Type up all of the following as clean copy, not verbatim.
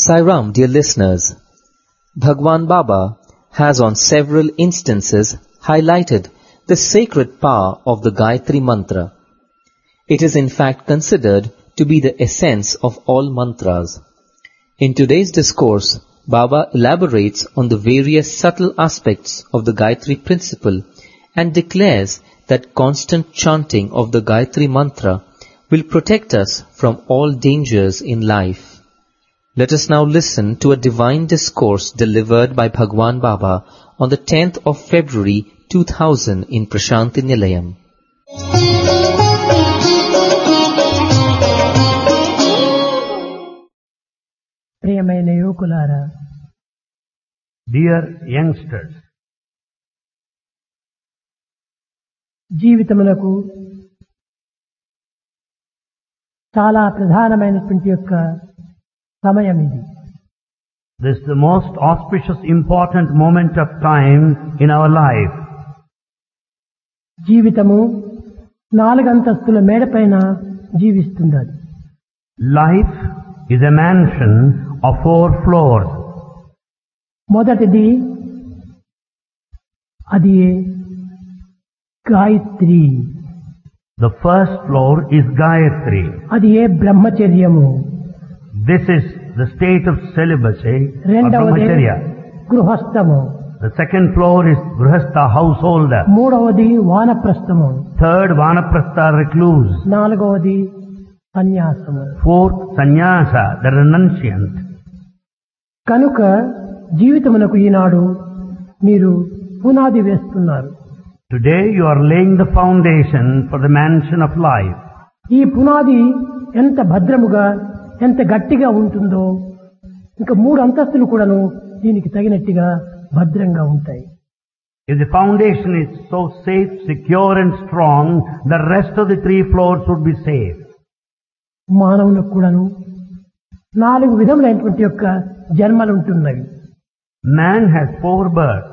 Sai Ram, dear listeners, Bhagwan Baba has on several instances highlighted the sacred power of the Gayatri Mantra. It is in fact considered to be the essence of all mantras. In today's discourse, Baba elaborates on the various subtle aspects of the Gayatri principle and declares that constant chanting of the Gayatri Mantra will protect us from all dangers in life. Let us now listen to a divine discourse delivered by Bhagwan Baba on the 10th of February 2000 in Prashanti Nilayam. ప్రియమైన యువకులారా, Dear youngsters, జీవితమునకు చాలా ప్రధానమైనటువంటి యొక్క సమయం ఇది. this is the most auspicious, important moment of time in our life. జీవితము 4 అంతస్తుల మేడపైన జీవిస్తుంది. Life is a mansion of 4 floors. మొదటిది అది Gayatri. The first floor is Gayatri. అది బ్రహ్మచర్యము. This is the state of celibacy or రెండవది brahmacharya. గృహస్థము. The second floor is Grihastha, householder. మూడవది వానప్రస్థము. Third, Vanaprastha, recluse. నాలుగవది సన్యాసము. Fourth, Sannyasa, the renunciant. కనుక జీవితమునకు ఈనాడు మీరు పునాది వేస్తున్నారు. Today you are laying the foundation for the mansion of life. ఈ పునాది ఎంత భద్రముగా ఎంత గట్టిగా ఉంటుందో ఇంకా 3 అంతస్తులు కూడాను దీనికి తగినట్టుగా భద్రంగా ఉంటాయి. If the foundation is so safe, secure and strong, the rest of the 3 floors would be safe. మానవులకు కూడాను 4 విధములైనటువంటి యొక్క జన్మలు ఉంటున్నవి. Man has 4 births.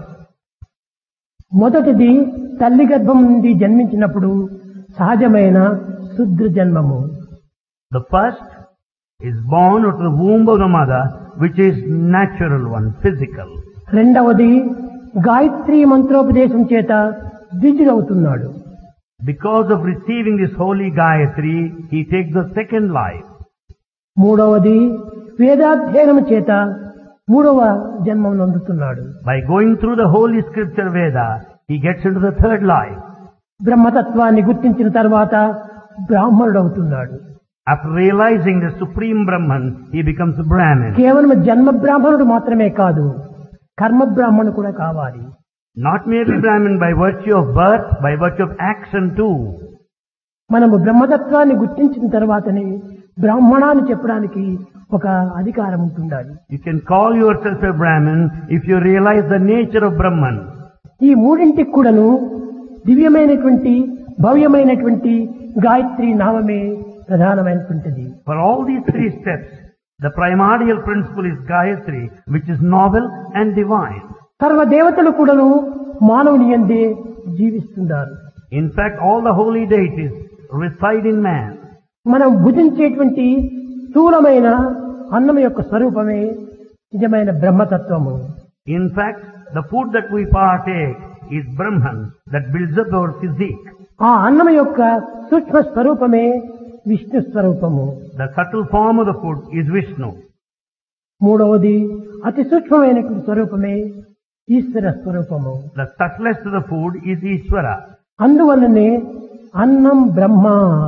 మొదటిది తల్లి గర్భం నుండి జన్మించినప్పుడు సహజమైన శుద్ర జన్మము. The first is born out of the womb of the mother, which is natural one, physical. రెండవది గాయత్రి మంత్రోపదేశం చేత ద్విజుడవుతున్నాడు. Because of receiving this holy Gayatri, he takes the second life. మూడవది వేదాధ్యయనం చేత 3వ జన్మం అందుతున్నాడు. By going through the holy scripture Veda, he gets into the 3rd life. బ్రహ్మతత్వాన్ని గుర్తించిన తర్వాత బ్రాహ్మణుడవుతున్నాడు. After realizing the supreme Brahman, he becomes a Brahmin. కేవలం జన్మ బ్రాహ్మణుడు మాత్రమే కాదు, కర్మ బ్రాహ్మణుడు కూడా కావాలి. Not merely Brahmin by virtue of birth, by virtue of action too. మనము బ్రహ్మతత్వాన్ని గుర్తించిన తర్వాతనే బ్రాహ్మణాన్ని చెప్పడానికి ఒక అధికారం ఉంటుండాలి. You can call yourself a Brahmin if you realize the nature of Brahman. ఈ మూడింటికి కూడాను దివ్యమైనటువంటి భవ్యమైనటువంటి గాయత్రి నామమే ప్రధానమైనటువంటిది. For all these 3 steps, the primordial principle is Gayatri, which is novel and divine. సర్వ దేవతలు కూడాను మానవుని యందే జీవిస్తున్నారు. In fact, all the holy deities reside in man. మనం భుజించేటువంటి స్థూలమైన అన్నం యొక్క స్వరూపమే నిజమైన బ్రహ్మతత్వము. In fact, the food that we partake is Brahman that builds up our physique. ఆ అన్నం యొక్క సూక్ష్మ స్వరూపమే విష్ణు స్వరూపము. The subtle form of the food is Vishnu. మూడవది అతి సూక్ష్మమైనటువంటి స్వరూపమే ఈశ్వర స్వరూపము. The subtlest of the food is Ishvara. అందువల్లనే అన్నం బ్రహ్మ.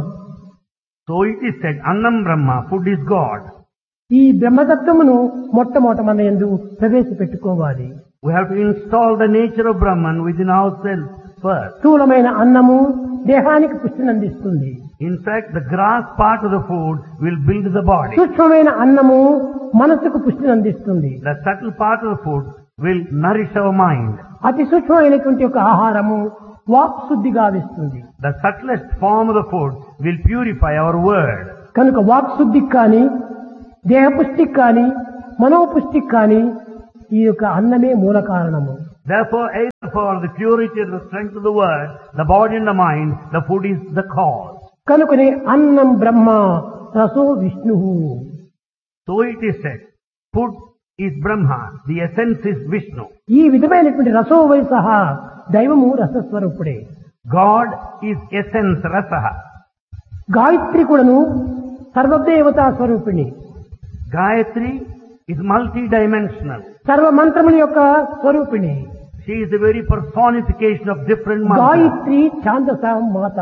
So it is said, Annam Brahma, food is God. ఈ బ్రహ్మతత్వమును మొట్టమొదట మన యందు ప్రవేశపెట్టుకోవాలి. We have to install the nature of Brahman within ourselves first. స్థూలమైన అన్నము దేహానికి పుష్టిని అందిస్తుంది. In fact, the grass part of the food will build the body. సూక్ష్మమైన అన్నము మనసుకు పుష్టిని అందిస్తుంది. The subtle part of the food will nourish our mind. అతి సూక్ష్మమైనటువంటి ఒక ఆహారము వాక్ శుద్ధి గావిస్తుంది. The subtlest form of the food will purify our word. కనుక walk శుద్ధికి కానీ దేహపుష్టికి కానీ మనోపుష్టికి కానీ ఈ యొక్క అన్నమే మూల కారణము. Therefore, either for the purity and the strength of the word, the body and the mind, the food is the cause. కనుకనే అన్నం బ్రహ్మ రసో Vishnu. So it is said, Food is Brahma. The essence is Vishnu. ఈ విధమైనటువంటి రసో వయసహ దైవము రసస్వరూపుడే. God is essence, Rasaha. Gayatri కూడాను సర్వదేవతా స్వరూపిణి. Gayatri is multidimensional. సర్వ మంత్రముల యొక్క స్వరూపిణి. She is the very personification of different mantras. Gayatri ఛాందస మాత,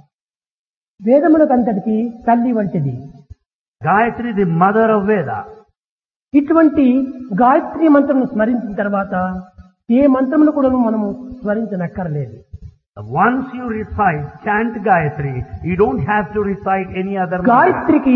వేదములకంతటికి తల్లి వంటిది. Gayatri, the mother of Veda. ఇటువంటి గాయత్రి మంత్రమును స్మరించిన తర్వాత ఏ మంత్రమును కూడా మనము స్మరించనక్కర్లేదు. Once you recite, chant Gayatri, you don't have to recite any other mantra. గాయత్రికి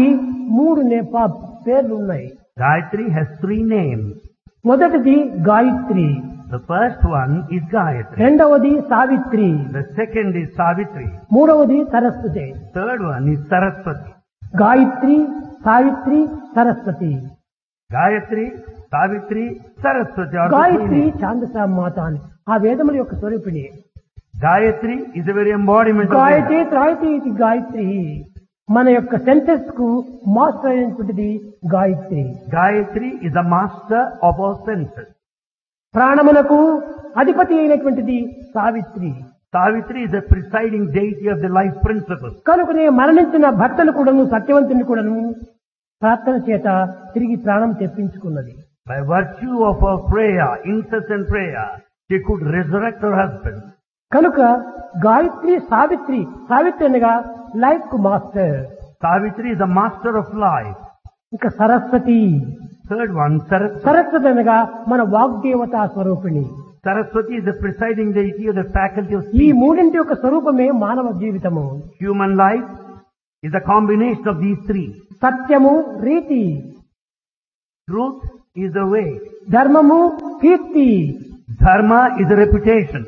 3 పేర్లు ఉన్నాయి. Gayatri has 3 names. మొదటిది Gayatri, The first one is Gayatri. రెండవది Savitri, The second is Savitri. మూడవది Saraswati. Third one is Saraswati. Gayatri, Savitri, Saraswati. Gayatri, Savitri, Saraswati are the 3 Gayatri names. ఛాందస మాత అని ఆ వేదముల యొక్క స్వరూపిణి. Gayatri is the very embodiment of Gayatri Veda. త్రాయతి ఇది గాయత్రి. మన యొక్క సెన్సెస్ కు master అయినటువంటిది Gayatri. Gayatri is the master of all senses. ప్రాణములకు అధిపతి అయినటువంటిది Savitri. Savitri is the presiding deity of the life principle. కనుకనే మరణించిన భర్తలు కూడాను సత్యవంతుని కూడాను ప్రార్థన చేత తిరిగి ప్రాణం తెప్పించుకున్నది. By virtue of her prayer, incessant prayer, she could resurrect her husband. కనుక గాయత్రి సావిత్రి, సావిత్రి అనగా లైఫ్ కు master. Savitri is the master of life. ఇంకా Saraswati, Third one, Saraswati. Saraswati అనగా మన వాగ్దేవతా స్వరూపిణి. Saraswati is the presiding deity of the faculty of ఈ speech. మూడింటి యొక్క స్వరూపమే మానవ జీవితము. Human life is a combination of these 3. సత్యము రీతి, Truth is the way. ధర్మము కీర్తి, Dharma is a reputation.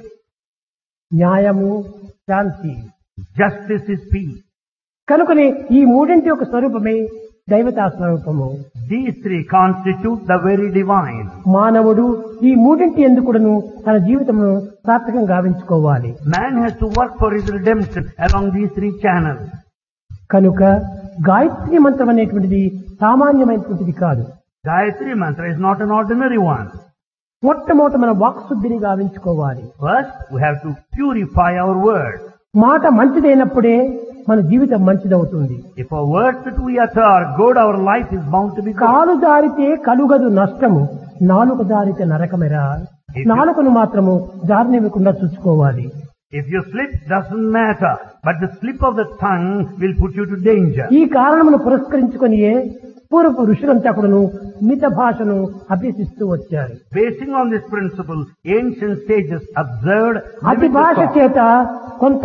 న్యాయము శాంతి. Justice is peace. కనుకనే ఈ మూడింటి యొక్క స్వరూపమే దైవతా స్వరూపము. These 3 constitute the very divine. మానవుడు ఈ మూడింటి ఎందుకును తన జీవితమును సార్థకం గావించుకోవాలి. Man has to work for his redemption along these 3 channels. కనుక గాయత్రి మంత్రం అనేటువంటిది సామాన్యమైనటువంటిది కాదు. Gayatri mantra is not an ordinary one. మొట్టమొదట మన వాక్శుద్ధిని గావించుకోవాలి. First, we have to purify our words. మాట మంచిదైనప్పుడే మన జీవితం మంచిదవుతుంది. If our words that we utter are good, our life is bound to be good. కాలు జారితే కలుగదు నష్టము, నాలుక జారితే నరకమెరా. నాలుకను మాత్రము జారినివ్వకుండా చూసుకోవాలి. If you slip, doesn't matter, but the slip of the tongue will put you to danger. ఈ కారణమును పురస్కరించుకొనియే పూర్వపు ఋషులంతా కూడాను మిత భాషను అభ్యసిస్తూ వచ్చారు. Basing on this principle, ancient sages observed అతి limited భాష talk. చేత కొంత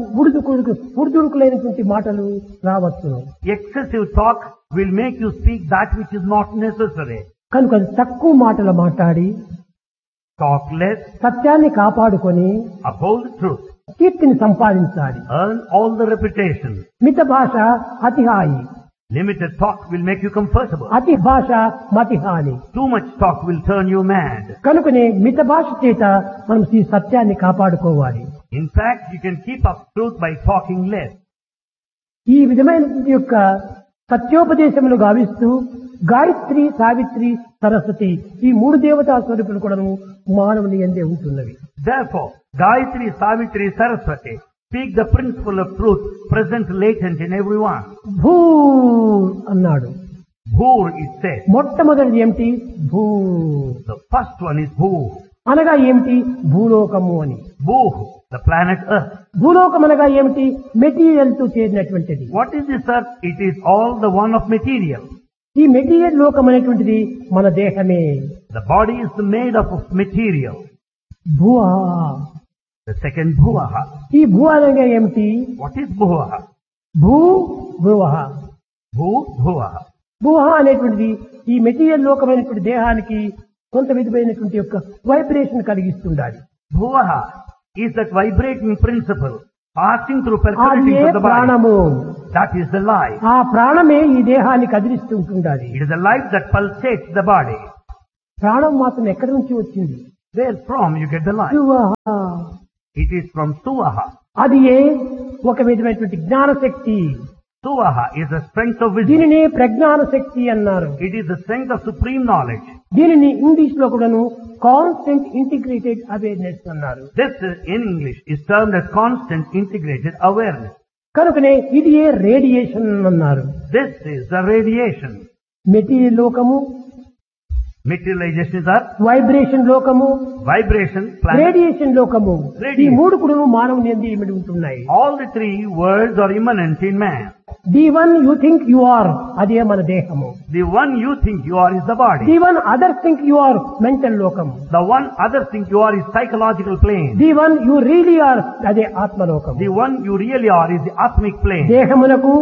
ఉడుదుడుకులైనటువంటి మాటలు రావచ్చు. Excessive talk will make you speak that which is not necessary. కనుక తక్కువ మాటలు మాట్లాడి Talk less, సత్యాన్ని కాపాడుకొని uphold the truth, కీర్తిని సంపాదించాలి. earn all the reputation. మిత భాష అతిహాయి, Limited talk will make you comfortable. అతి భాష మతిహాని. Too much talk will turn you mad. కనుకనే మిత భాష చేత మనం ఈ సత్యాన్ని కాపాడుకోవాలి. In fact, you can keep up truth by talking less. ఈ విధమైనటువంటి యొక్క సత్యోపదేశములు గావిస్తూ గాయత్రి, సావిత్రి, సరస్వతి ఈ 3 దేవతా స్వరూపులు కూడా మానవుని యందే ఉంటున్నవి. Therefore, Gayatri, Savitri, Saraswati speak the principle of truth present latent in everyone. భూ అన్నాడు. Bhur is said. మొట్టమొదటిది ఏమిటి? భూ The first one is Bhur. అనగా ఏమిటి? భూలోకము అని. Bhuh, the planet Earth. భూలోకం అనగా ఏమిటి? మెటీరియల్ తో చేరినటువంటిది. What is this Earth? It is all the one of material. ఈ మెటీరియల్ లోకం అనేటువంటిది మన దేహమే. The body is made up of material. భువా, The second Bhuvaha. ఈ భూ అనగా ఏమిటి? What is Bhuvaha? భూ భువ. Bhu, Bhuvaha. భువ అనేటువంటిది ఈ మెటీరియల్ లోకమైనటువంటి దేహానికి కొంత విధమైనటువంటి యొక్క vibration కలిగిస్తుండాలి. Bhuvaha is that vibrating principle passing through అది percolating A through the body. ప్రాణము. That is the life. ఆ ప్రాణమే ఈ దేహాన్ని కదిలిస్తూ ఉంటుండాలి. It is the life that pulsates the body. ప్రాణం మాత్రం ఎక్కడి నుంచి వచ్చింది? Where from you get the life? సువహ. It is from Suvaha. అది ఏ ఒక విధమైనటువంటి జ్ఞానశక్తి. Suvaha is the strength of wisdom. దీనిని ప్రజ్ఞాన శక్తి అన్నారు. It is the strength of supreme knowledge. దీనిని ఇంగ్లీష్ లో కూడాను కాన్స్టెంట్ ఇంటిగ్రేటెడ్ అవేర్నెస్ అన్నారు. This in English is termed as constant integrated awareness. కనుకనే ఇది రేడియేషన్ అన్నారు. This is the radiation. Material లోకము, Materialization is earth, వైబ్రేషన్ లోకము, vibration, planet. రేడియేషన్ లోకము. ఈ Radiation. మూడు కూడా మానవుని యందు ఇమిడి ఉంటున్నాయి. All the three worlds are immanent in man. The one you think you are, అదే మన దేహము. The one you think you are is the body. The one other think you are, mental లోకము. The one other think you are is psychological plane. The one you really are, అదే ఆత్మలోకము. The one you really are is the atmic plane. దేహమునకు,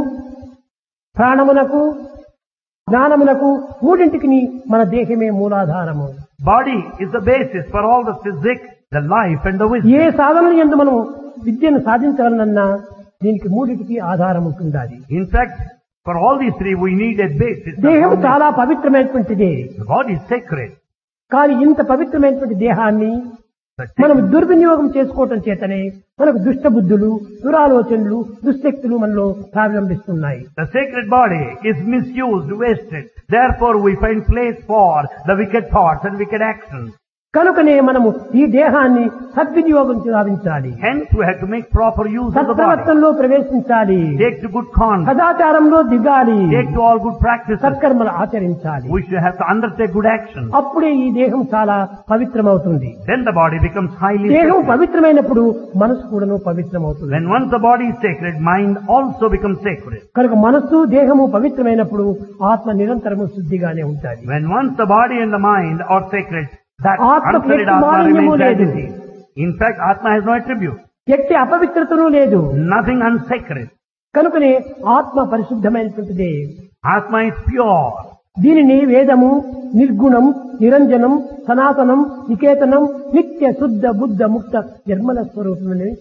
ప్రాణమునకు, జ్ఞానమునకు మూడింటికి మన దేహమే మూలాధారము. Body is the basis for all the physics, the life and the A wisdom. సాధన యందు మనం విద్యను సాధించాలన్నా దీనికి మూడింటికి ఆధారం ఉంటుండాలి. In fact, for all these three we need a basis. The దేహం చాలా పవిత్రమైనటువంటిది. body is sacred. కానీ ఇంత పవిత్రమైనటువంటి దేహాన్ని The మనం దుర్వినియోగం చేసుకోవటం చేతనే మనకు దుష్ట బుద్ధులు, దురాలోచనలు, దుశ్శక్తులు మనలో ప్రారంభిస్తున్నాయి. sacred body is misused, wasted. Therefore we find place for the wicked thoughts and wicked actions. కనుకనే మనము ఈ దేహాన్ని సద్వినియోగం సాధించాలి. Hence we have to make proper use of the body. సత్ప్రవర్తనలో ప్రవేశించాలి. Take to good conduct. సదాచారంలో దిగాలి. Take to all good practices. సత్కర్మలు ఆచరించాలి. We should have to undertake good action. అప్పుడే ఈ దేహం చాలా పవిత్రమవుతుంది. Then the body becomes highly దేహం sacred. పవిత్రమైనప్పుడు మనసు కూడాను పవిత్రమవుతుంది. When once the body is sacred, mind also becomes sacred. కనుక మనస్సు దేహము పవిత్రమైనప్పుడు ఆత్మ నిరంతరము శుద్ధిగానే ఉంటాయి. When once the body and the mind are sacred, that ఆత్మకు unsullied ఎట్టి Atma మాలిన్యము remains లేదు. as it is. In fact, Atma has no attribute. ఎట్టి అపవిత్రతను లేదు. Nothing unsacred. కనుకనే ఆత్మ పరిశుద్ధమైనటువంటిదే. Atma is pure. దీనిని వేదము నిర్గుణం, నిరంజనం, సనాతనం, నికేతనం, నిత్య శుద్ధ బుద్ధ ముక్త నిర్మల స్వరూపమని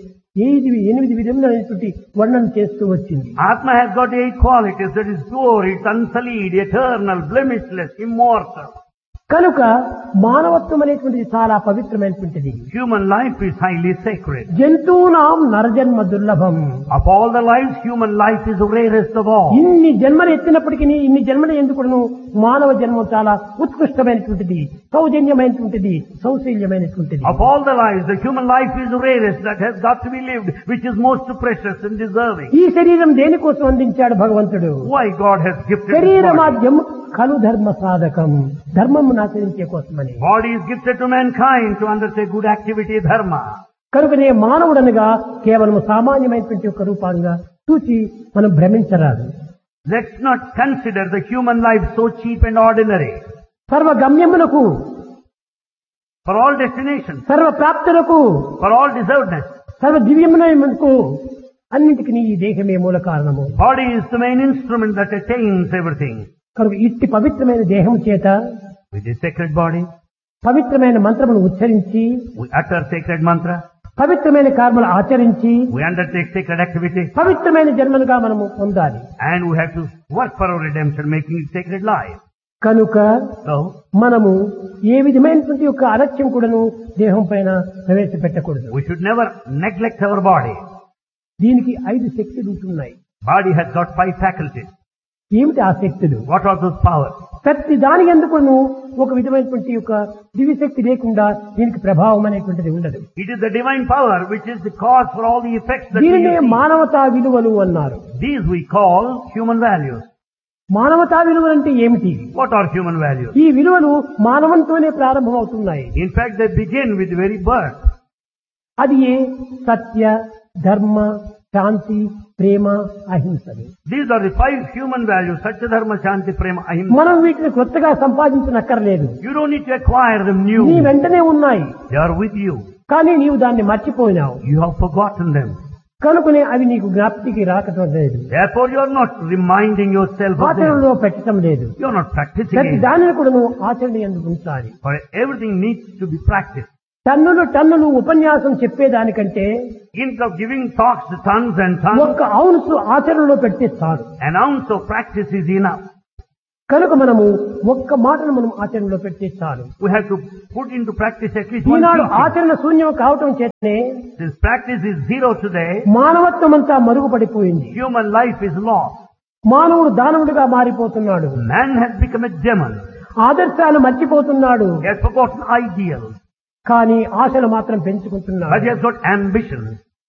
8 విధములైనటువంటి వర్ణన చేస్తూ వచ్చింది. Atma has got 8 qualities. That is pure, it's unsullied, eternal, blemishless, immortal. కనుక మానవత్వం అనేటువంటిది చాలా పవిత్రమైనటువంటిది. Human life is highly sacred. జంతువునాం నరజన్మ దుర్లభం. Of all the lives, human life is the rarest of all. ఇన్ని జన్మలు ఎత్తినప్పటికీ ఇన్ని జన్మలు ఎందుకును మానవ జన్మ చాలా ఉత్కృష్టమైనటువంటిది, సౌజన్యమైనటువంటిది, సౌశల్యమైనటువంటిది. Of all the lives, the human life is the rarest that has got to be lived, which is most precious and deserving. ఈ శరీరం దేనికోసం అందించాడు భగవంతుడు? Why God has gifted this శరీర body? మాధ్యం ఖలు ధర్మ సాధకం, ధర్మము ఆచరించే కోసమని. Body is gifted to mankind to undertake good activity, dharma. కనుకనే మానవుడనగా కేవలం సామాన్యమైనటువంటి ఒక రూపంగా చూచి మనం భ్రమించరాదు. Let's not consider the human life so cheap and ordinary. సర్వ గమ్యములకు, For all destinations, సర్వ ప్రాప్తులకు, for all deservedness, సర్వ దివ్యమునకు అన్నింటికి ఈ దేహమే మూల కారణము. body is the main instrument that attains everything. కనుక ఇట్టి పవిత్రమైన దేహం చేత With this sacred body, పవిత్రమైన మంత్రమును ఉచ్చరించి, we utter sacred mantra, పవిత్రమైన కర్మలు ఆచరించి, we undertake sacred activity, పవిత్రమైన జన్మలుగా మనము పొందాలి. and we have to work for our redemption, making it sacred life. కనుక So, మనము ఏ విధమైనటువంటి యొక్క అలక్ష్యం కూడాను దేహం పైన ప్రవేశపెట్టకూడదు. we should never neglect our body. దీనికి 5 శక్తులు ఉంటున్నాయి. Body has got 5 faculties. ఏమిటి ఆ శక్తులు? What are those powers? ప్రతి దాని ఎందుకును ఒక విధమైనటువంటి యొక్క దివ్యశక్తి లేకుండా దీనికి ప్రభావం అనేటువంటిది ఉండదు. It is the divine power which is the cause for all the effects that we దీనినే see. మానవతా విలువలు అన్నారు. These we call human values. మానవతా విలువలు అంటే ఏమిటి? What are human values? ఈ విలువలు మానవంతోనే ప్రారంభమవుతున్నాయి. In fact, they begin with the very birth. అది సత్య, ధర్మ, శాంతి, ప్రేమ, అహింసలు. These are the 5 human values: Satya, Dharma, Shanti, Prema, Ahimsa. మనం వీటిని కొత్తగా సంపాదించనక్కర్లేదు. You don't need to acquire them నీ new. వెంటనే ఉన్నాయి, They are with you. కానీ నీవు దాన్ని మర్చిపోయినావు. You have forgotten them. కనుకనే అవి నీకు జ్ఞాప్తికి రాకటం లేదు, Therefore, you are not reminding yourself of them. ఆచరణలో పెట్టడం లేదు. You are not practicing ప్రతి it. దానిని కూడా నువ్వు ఆచరణ ఎందుకు ఉంచాలి. For everything needs to be practiced. టన్నులు ఉపన్యాసం చెప్పేదానికంటే Instead of giving talks to tons and tons, ఒక్క ఔన్సు ఆచరణలో పెడితే చాలు. an ounce of practice is enough. కనుక మనము ఒక్క మాటను మనం ఆచరణలో పెడితే చాలు. We have to put into practice at least one Eenadu teaching. ఆచరణ శూన్యం కావటం చేతనే Since practice is zero today, మానవత్వం అంతా మరుగుపడిపోయింది. human life is lost. మానవుడు దానవుడిగా మారిపోతున్నాడు. Man has become a demon. ఆదర్శాలు మర్చిపోతున్నాడు. He has forgotten ideals. కానీ ఆశలు మాత్రం But he పెంచుకుంటున్నాడు. has got ambition.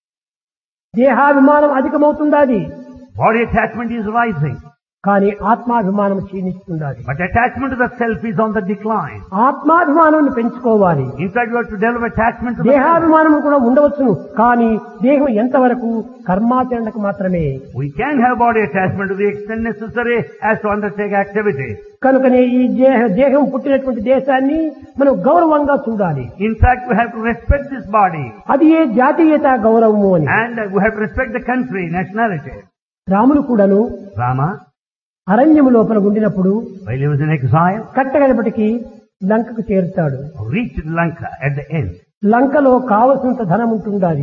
దేహాభిమానం అధికమవుతుందాది, Body attachment is rising. కానీ ఆత్మాభిమానం క్షీణిస్తుండాలి. But attachment to the self is on the decline. ఆత్మాభిమానం పెంచుకోవాలి. In fact, you have to develop attachment to the self. దేహాభిమానం కూడా ఉండవచ్చును, కానీ దేహం ఎంతవరకు కర్మాచరణకు మాత్రమే. We can have body attachment to the extent necessary as to undertake activities. కనుకనే ఈ దేహం పుట్టినటువంటి దేశాన్ని మనం గౌరవంగా చూడాలి. In fact, we have to respect this body. అది ఏ జాతీయత గౌరవము అని. And we have to respect the country, nationality. Ramulu కూడాను Rama, అరణ్యము లోపల ఉండినప్పుడు while he was in exile, కట్టగడపటికి లంకకు చేరుతాడు. reached Lanka at the end. లంకలో కావలసినంత ధనం ఉంటుండాలి.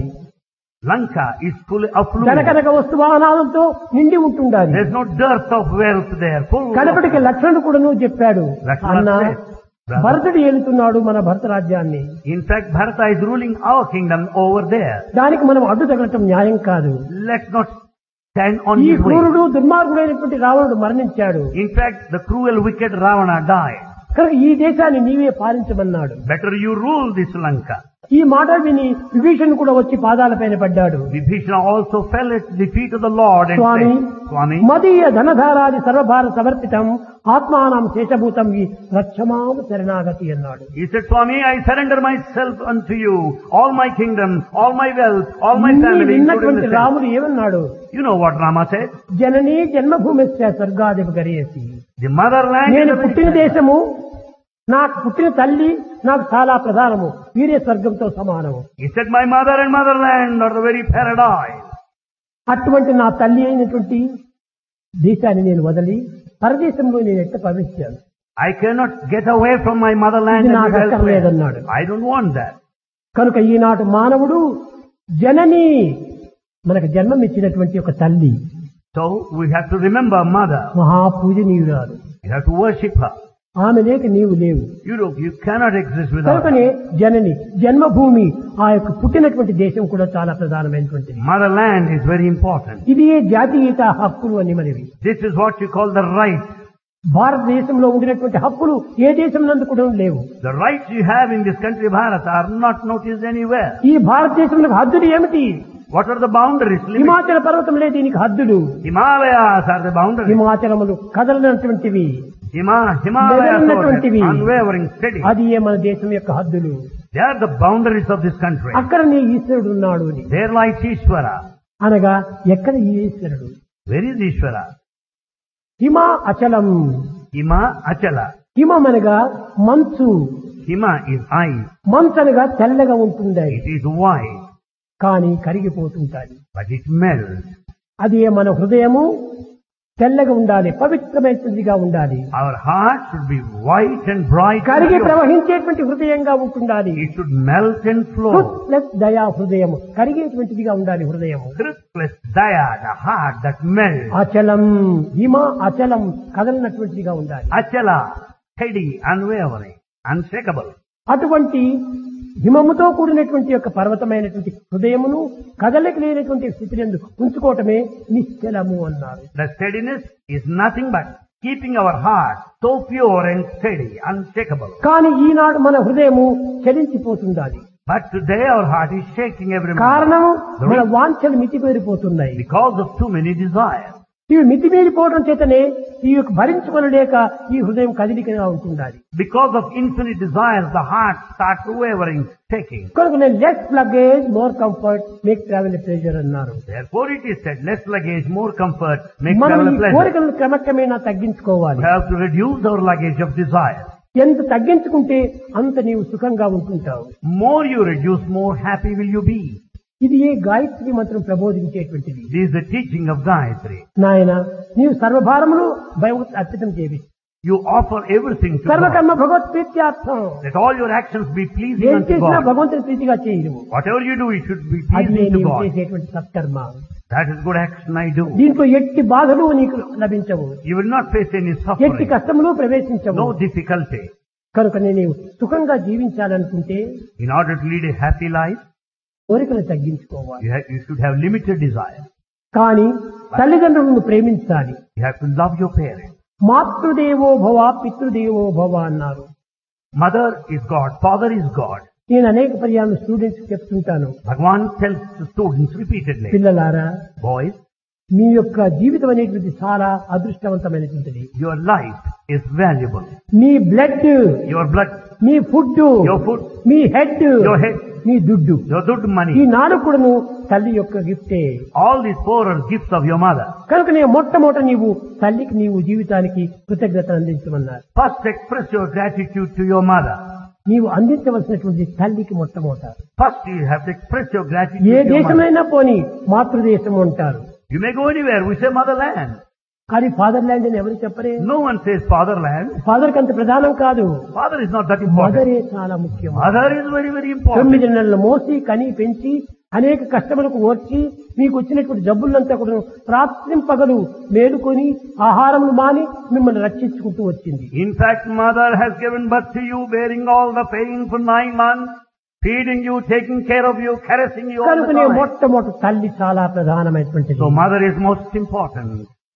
Lanka is full of ధనకనక వస్తువాహనాలతో నిండి ఉంటుండాలి. There's no dearth of wealth there. Full. కడపటికి లక్ష్మణుడు కూడాను చెప్పాడు, Lakshmana అన్న said, "Brother." భరతుడు ఏలుతున్నాడు మన భరత రాజ్యాన్ని, In fact, Bharata is ruling our kingdom over there. దానికి మనం అడ్డు తగలటం న్యాయం కాదు. Let's not stand on ఈ his way. క్రూరుడు దుర్మార్గుడైనటువంటి రావణుడు మరణించాడు. In fact, the cruel, wicked Ravana died. కనుక ఈ దేశాన్ని నీవే పాలించమన్నాడు. Better you rule this Lanka. ఈ మాట విని విభీషణుడు కూడా వచ్చి పాదాలపైన పడ్డాడు. Vibhishana also fell at the feet of the Lord and Swamy, said, Swami, మదీయ ధనధారాది సర్వభార సమర్పితం ఆత్మానం శేషభూతం ఈ రక్షమాం శరణాగతి అన్నాడు. he said, Swami, I surrender myself unto you, all my kingdom, all my wealth, all my family, including విన్నటువంటి the self. రాముడు ఏమన్నాడు? You know what Rama said? Janani జన్మభూమిశ్చ స్వర్గాదివ గరేసి. The motherland నేను is పుట్టిన దేశము, నాకు పుట్టిన తల్లి నాకు చాలా ప్రధానము, వీరే స్వర్గంతో సమానము. He said, my mother and motherland are the very paradise. అటువంటి నా తల్లి అయినటువంటి దేశాన్ని నేను వదిలి పరదేశంలో నేను ఎట్ట ప్రవేశించాను. I cannot get away from my motherland ఇది and నాకు live అక్కర్లేదన్నాడు. elsewhere. I don't want that. కనుక ఈనాటి మానవుడు జనని, మనకు జన్మం ఇచ్చినటువంటి ఒక తల్లి, So we have to remember mother. మహాపూజనీయురాలు. You have to worship her. ఆమె లేక నీవు లేవు. You cannot exist without కనుకనే her. జనని, జన్మభూమి, ఆ యొక్క పుట్టినటువంటి దేశం కూడా చాలా ప్రధానమైనటువంటిది. Motherland is very important. ఇది ఏ జాతీయత హక్కులు అని మనవి. This is what you call the right. భారతదేశంలో ఉండినటువంటి హక్కులు ఏ దేశం నందు కూడా లేవు. The rights you have in this country, Bharat, are not noticed anywhere. ఈ భారతదేశంలో హద్దులు ఏమిటి? What are the boundaries? Limits? హిమాచల పర్వతంలో దీనికి హద్దులు. Himalayas are the boundaries. హిమాచలములు కదలనటువంటివి, Himalayas are బెదరనటువంటివి. unwavering, steady. అది ఏ మన దేశం యొక్క హద్దులు. They are the boundaries of this country. అక్కడ నీ ఈశ్వరుడు ఉన్నాడు అని. There lies Ishvara. అనగా ఎక్కడ ఈ ఈశ్వరుడు? Where is Ishvara? Hima అచలం. Hima Achala. హిమం అనగా మంచు. Hima is ice. మంచు అనగా తెల్లగా ఉంటుంది, It is white, కానీ కరిగిపోతుంటాది. but it melts. అది మన హృదయము తెల్లగా ఉండాలి, పవిత్రమైనదిగా ఉండాలి. Our heart should be white and bright. కరిగి ప్రవహించేటువంటి హృదయంగా ఉంటుండాలి. It should melt and flow. Plus దయా హృదయము కరిగేటువంటిదిగా ఉండాలి హృదయము. Plus daya, the heart that melts. అచలం, హిమ అచలం, కదలనటువంటిదిగా ఉండాలి. Achala, steady, unwavering, unshakable. అటువంటి హిమముతో కూడినటువంటి యొక్క పర్వతమైనటువంటి హృదయమును కదలిక లేనటువంటి స్థితిని ఉంచుకోవటమే నిశ్చలము అన్నారు. The steadiness is nothing but keeping our heart so pure and steady, unshakable. కానీ ఈనాడు మన హృదయము చలించిపోతుండాలి. But today our heart is shaking every moment. కారణము మన వాంఛలు మితిమీరిపోతున్నాయి. Because of too many desires. ఇవి మితిమీరిపోవడం చేతనే ఈ యొక్క భరించుకొనలేక ఈ హృదయం కదిలికగా ఉంటుండాలి. Because of infinite desires, the heart starts wavering, shaking. కనుక నేను less luggage more comfort make travel pleasure అన్నారు. Therefore it is said, less luggage, more comfort, make మనం travel a ఈ pleasure. కోరికలను క్రమక్రమేణా తగ్గించుకోవాలి. We have to reduce our luggage of desire. ఎంత తగ్గించుకుంటే అంత నీవు సుఖంగా ఉంటుంటావు. More you reduce, more happy will you be. ఇది ఏ గాయత్రి మంత్రం ప్రబోధించేటువంటిది. This is the teaching of Gayatri. నాయన, నీవు సర్వభారములు భగవత్ అర్పితం చేయి. You offer everything to God. సర్వకర్మ Bhagwat ప్రీత్యార్థం. Let all your actions be pleasing ఏం unto చేసినా God. భగవంతుని ప్రీతిగా చేయను. Whatever you do, it should be అది pleasing to నీవు God. చేసేటువంటి సత్కర్మ. That is good action I do. దీంట్లో ఎట్టి బాధలు నీకు లభించవు, You will not face any ఎట్టి suffering, కష్టములు ప్రవేశించవు. no difficulty. కనుక నేను సుఖంగా జీవించాలనుకుంటే In order to lead a happy life, కోరికలు తగ్గించుకోవాలి. you should have limited desire. కానీ తల్లిదండ్రులను ప్రేమించాలి. You have to love your parents. మాతృదేవో భవ పితృదేవో భవ అన్నారు. Mother is God, father is God. నేను అనేక పర్యాలు స్టూడెంట్స్ చెప్తుంటాను, Bhagavan tells the students repeatedly, పిల్లలారా boys, మీ యొక్క జీవితం అనేటువంటిది చాలా అదృష్టవంతమైనటువంటిది. your life is valuable. Me blood, Your blood, me food, your food, me head, your head, మీ దుడ్డు, your good ఈ money, నాడు కూడాను తల్లి యొక్క గిఫ్టే. all these four are gifts of your mother. కనుక నేను మొట్టమొదట నీవు తల్లికి నీవు జీవితానికి కృతజ్ఞత అందించమన్నారు. First express your gratitude to your mother. నీవు అందించవలసినటువంటి తల్లికి మొట్టమొదట. First you have to express your gratitude A to your mother. దేశమైనా పోని మాతృదేశం అంటారు, You may go anywhere, we say motherland. కానీ ఫాదర్ ల్యాండ్ అని ఎవరు చెప్పరే. No one says fatherland. Father కి అంత ప్రధానం కాదు, Father is not that important. మదరే చాలా ముఖ్యం. Mother is very, very important. 9 నెలలు మోసి కని పెంచి అనేక కష్టములకు ఓర్చి మీకు వచ్చినటువంటి జబ్బులంతా కూడా రాత్రింపగలు మేలుకొని ఆహారమును మాని మిమ్మల్ని రక్షించుకుంటూ వచ్చింది. In fact, mother has given birth to you, bearing all the pain for 9 months, feeding you, taking care of you, caressing you all the కనుకనే time. మొట్టమొదటి తల్లి చాలా ప్రధానమైనటువంటిది. So mother is most important.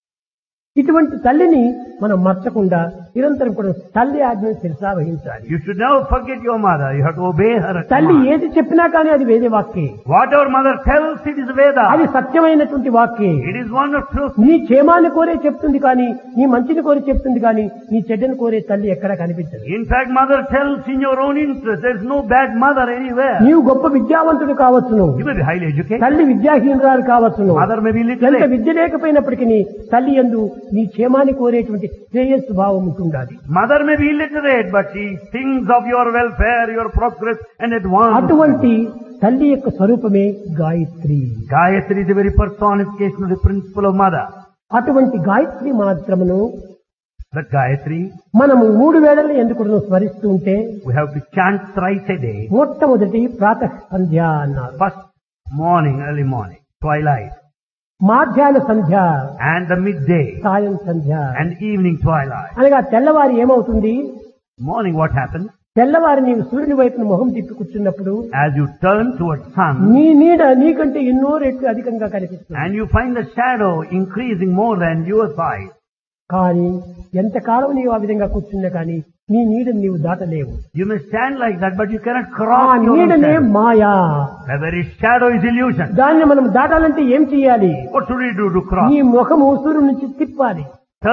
ఇటువంటి తల్లిని మనం మర్చకుండా నిరంతరం కూడా తల్లి ఆజ్ఞను శిరసా వహించాలి. You should never forget your mother. You have to obey her తల్లి command. ఏది చెప్పినా కానీ అది వేదే వాక్యే, Whatever mother tells, it is Veda. అది సత్యమైనటువంటి వాక్యే. It is one of truth. నీ క్షేమాన్ని కోరే చెప్తుంది కానీ, నీ మంచిని కోరి చెప్తుంది కానీ, నీ చెడ్డను కోరే తల్లి ఎక్కడా కనిపించదు. In fact, mother tells in your own interest. There is no bad mother anywhere. నీవు గొప్ప విద్యావంతుడు కావచ్చును, You may be highly educated. తల్లి విద్యాహీనురాలు కావచ్చును. Mother may be ఎంత literate. విద్య లేకపోయినప్పటికీ తల్లి యందు నీ క్షేమాన్ని కోరేటువంటి శ్రేయస్సు భావం ఉంటుండాలి. Mother may be illiterate, but she thinks of your welfare, your progress and advance. అటువంటి తల్లి యొక్క స్వరూపమే Gayatri. Gayatri is a very personification of the principle of mother. అటువంటి గాయత్రి మాత్రమును That Gayatri, మనము 3 వేళలు ఎందుకు స్మరిస్తూ ఉంటే, we have to chant thrice a day. మొట్టమొదటి ప్రాతః సంధ్య అన్నారు, First morning, early morning, twilight, మాధ్యాహ్న Sandhya, and the midday, సాయం సంధ్య. and evening twilight. అనగా తెల్లవారి ఏమవుతుంది, Morning, what happens? తెల్లవారి నీవు సూర్యుని వైపున మొహం తిప్పి కూర్చున్నప్పుడు As you turn towards sun, నీ నీడ నీకంటే ఎన్నో రెట్లు అధికంగా కనిపిస్తుంది. and you find the shadow increasing more than your size. కానీ ఎంతకాలం నీవు ఆ విధంగా కూర్చున్నా కానీ నీ నీడని నీవు దాటలేవు. You may stand like that, but you cannot ఆ cross your own నీడనే shadow. Maya. The very shadow is illusion. దాన్ని మనం దాటాలంటే ఏం చేయాలి, What should we do to cross? నీ ముఖము సూర్యుడి నుంచి తిప్పాలి.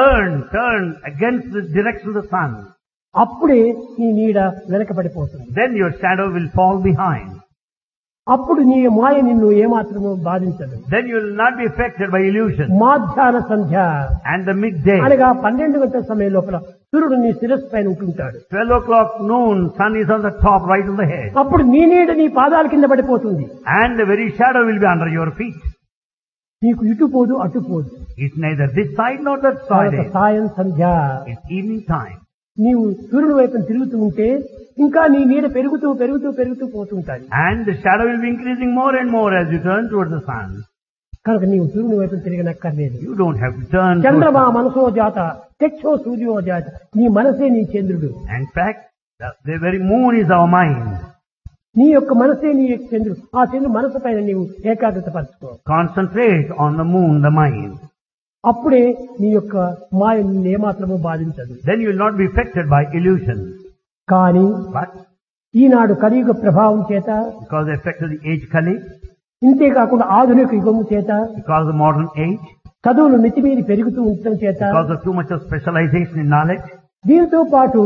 Turn against the direction of the sun. అప్పుడే నీ నీడ వెనకబడిపోతుంది. Then your shadow will fall behind. అప్పుడు నీ మాయ నిన్ను ఏమాత్రము బాధించదు. Then you will not be affected by illusion. మాధ్యాహ్న Sandhya And the midday, అనగా 12 గంటల సమయం లోపల సూర్యుడు నీ శిరస్సు పైన ఉంటుంటాడు. 12 o'clock noon, sun is on the top, right on the head. అప్పుడు నీ నీడ నీ పాదాల కింద పడిపోతుంది. And the very shadow will be under your feet. నీకు ఇటు పోదు అటు పోదు. It's neither this side nor that తర్వాత side. సాయం సంధ్య. It's evening time. నీవు సూర్యుని వైపున తిరుగుతూ ఉంటే ఇంకా నీ నీడ పెరుగుతూ పెరుగుతూ పెరుగుతూ పోతుంటాయి. And the shadow will be increasing more and more as you turn towards the sun. కనుక నీవు సూర్యుని వైపున తిరగనక్కర్లేదు. You don't have to turn towards చంద్రమా the sun. మనసో జాత చక్షో సూర్యో జాత, నీ మనసే నీ చంద్రుడు. In fact, the very moon is our mind. నీ యొక్క మనసే నీ యొక్క చంద్రుడు. ఆ చంద్రుడు మనసు పైన నీవు ఏకాగ్రత పరచుకో. Concentrate on the moon, the mind. అప్పుడే నీ యొక్క మాయ నిన్ను ఏమాత్రము బాధించదు. Then you will not be affected by illusion. కానీ But ఈనాడు కలియుగ ప్రభావం చేత, because of the effect of the age Kali, ఇంతేకాకుండా ఆధునిక యుగము చేత, because of the modern age, చదువులు మితిమీరి పెరుగుతూ ఉండటం చేత, because of too much of specialization in knowledge, దీంతో పాటు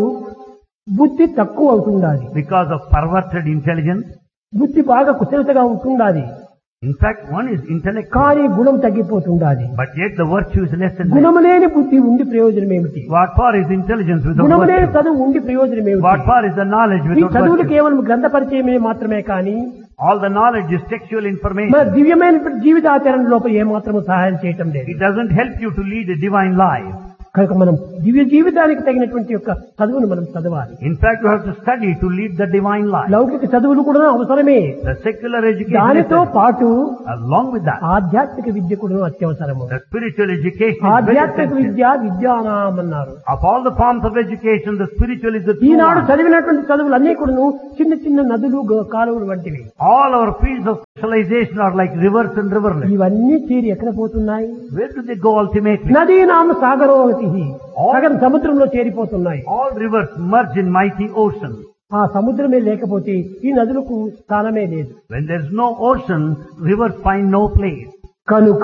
బుద్ధి తక్కువ అవుతుండాలి. because of perverted intelligence. బుద్ధి బాగా కుశలతగా ఉంటుండాలి, In fact, one is intellect, కానీ గుణం తగ్గిపోతుండాలి. but yet the virtue is less and less. గుణము లేని బుద్ధి ఉండి ప్రయోజనం ఏమిటి? What for is intelligence without గుణము లేని virtue? చదువు ఉండి ప్రయోజనం What ఏమిటి? for is the knowledge ఈ without చదువులు virtue? కేవలం గ్రంథ పరిచయమే మాత్రమే కానీ All the knowledge is textual మన information. దివ్యమైన జీవితాచరణ లోపల ఏమాత్రము సహాయం చేయటం లేదు. It doesn't help you to lead a divine life. కనుక మనం దివ్య జీవితానికి తగినటువంటి యొక్క చదువును మనం చదవాలి. In fact, you have to study to lead the divine life. లౌకిక చదువులు కూడా అవసరమే. The secular education, దానితో పాటు along with that, ఆధ్యాత్మిక విద్య కూడా అత్యవసరము. the spiritual education is very ఆధ్యాత్మిక essential. విద్య విద్యానాం అన్నారు. Of all the forms of education, the spiritual is the true Eenadu one. చదివినటువంటి చదువులన్నీ కూడా చిన్న చిన్న నదులు కాలువలు వంటివి. All our fields of specialization are like rivers and riverlets. ఇవన్నీ చేరి ఎక్కడ పోతున్నాయి? Where do they go ultimately? నదీనాం సాగరోవతి సగం సముద్రంలో చేరిపోతున్నాయి. All rivers merge in mighty ocean. ఆ సముద్రమే లేకపోతే ఈ నదులకు స్థానమే లేదు. When there is no ocean, rivers find no place. కనుక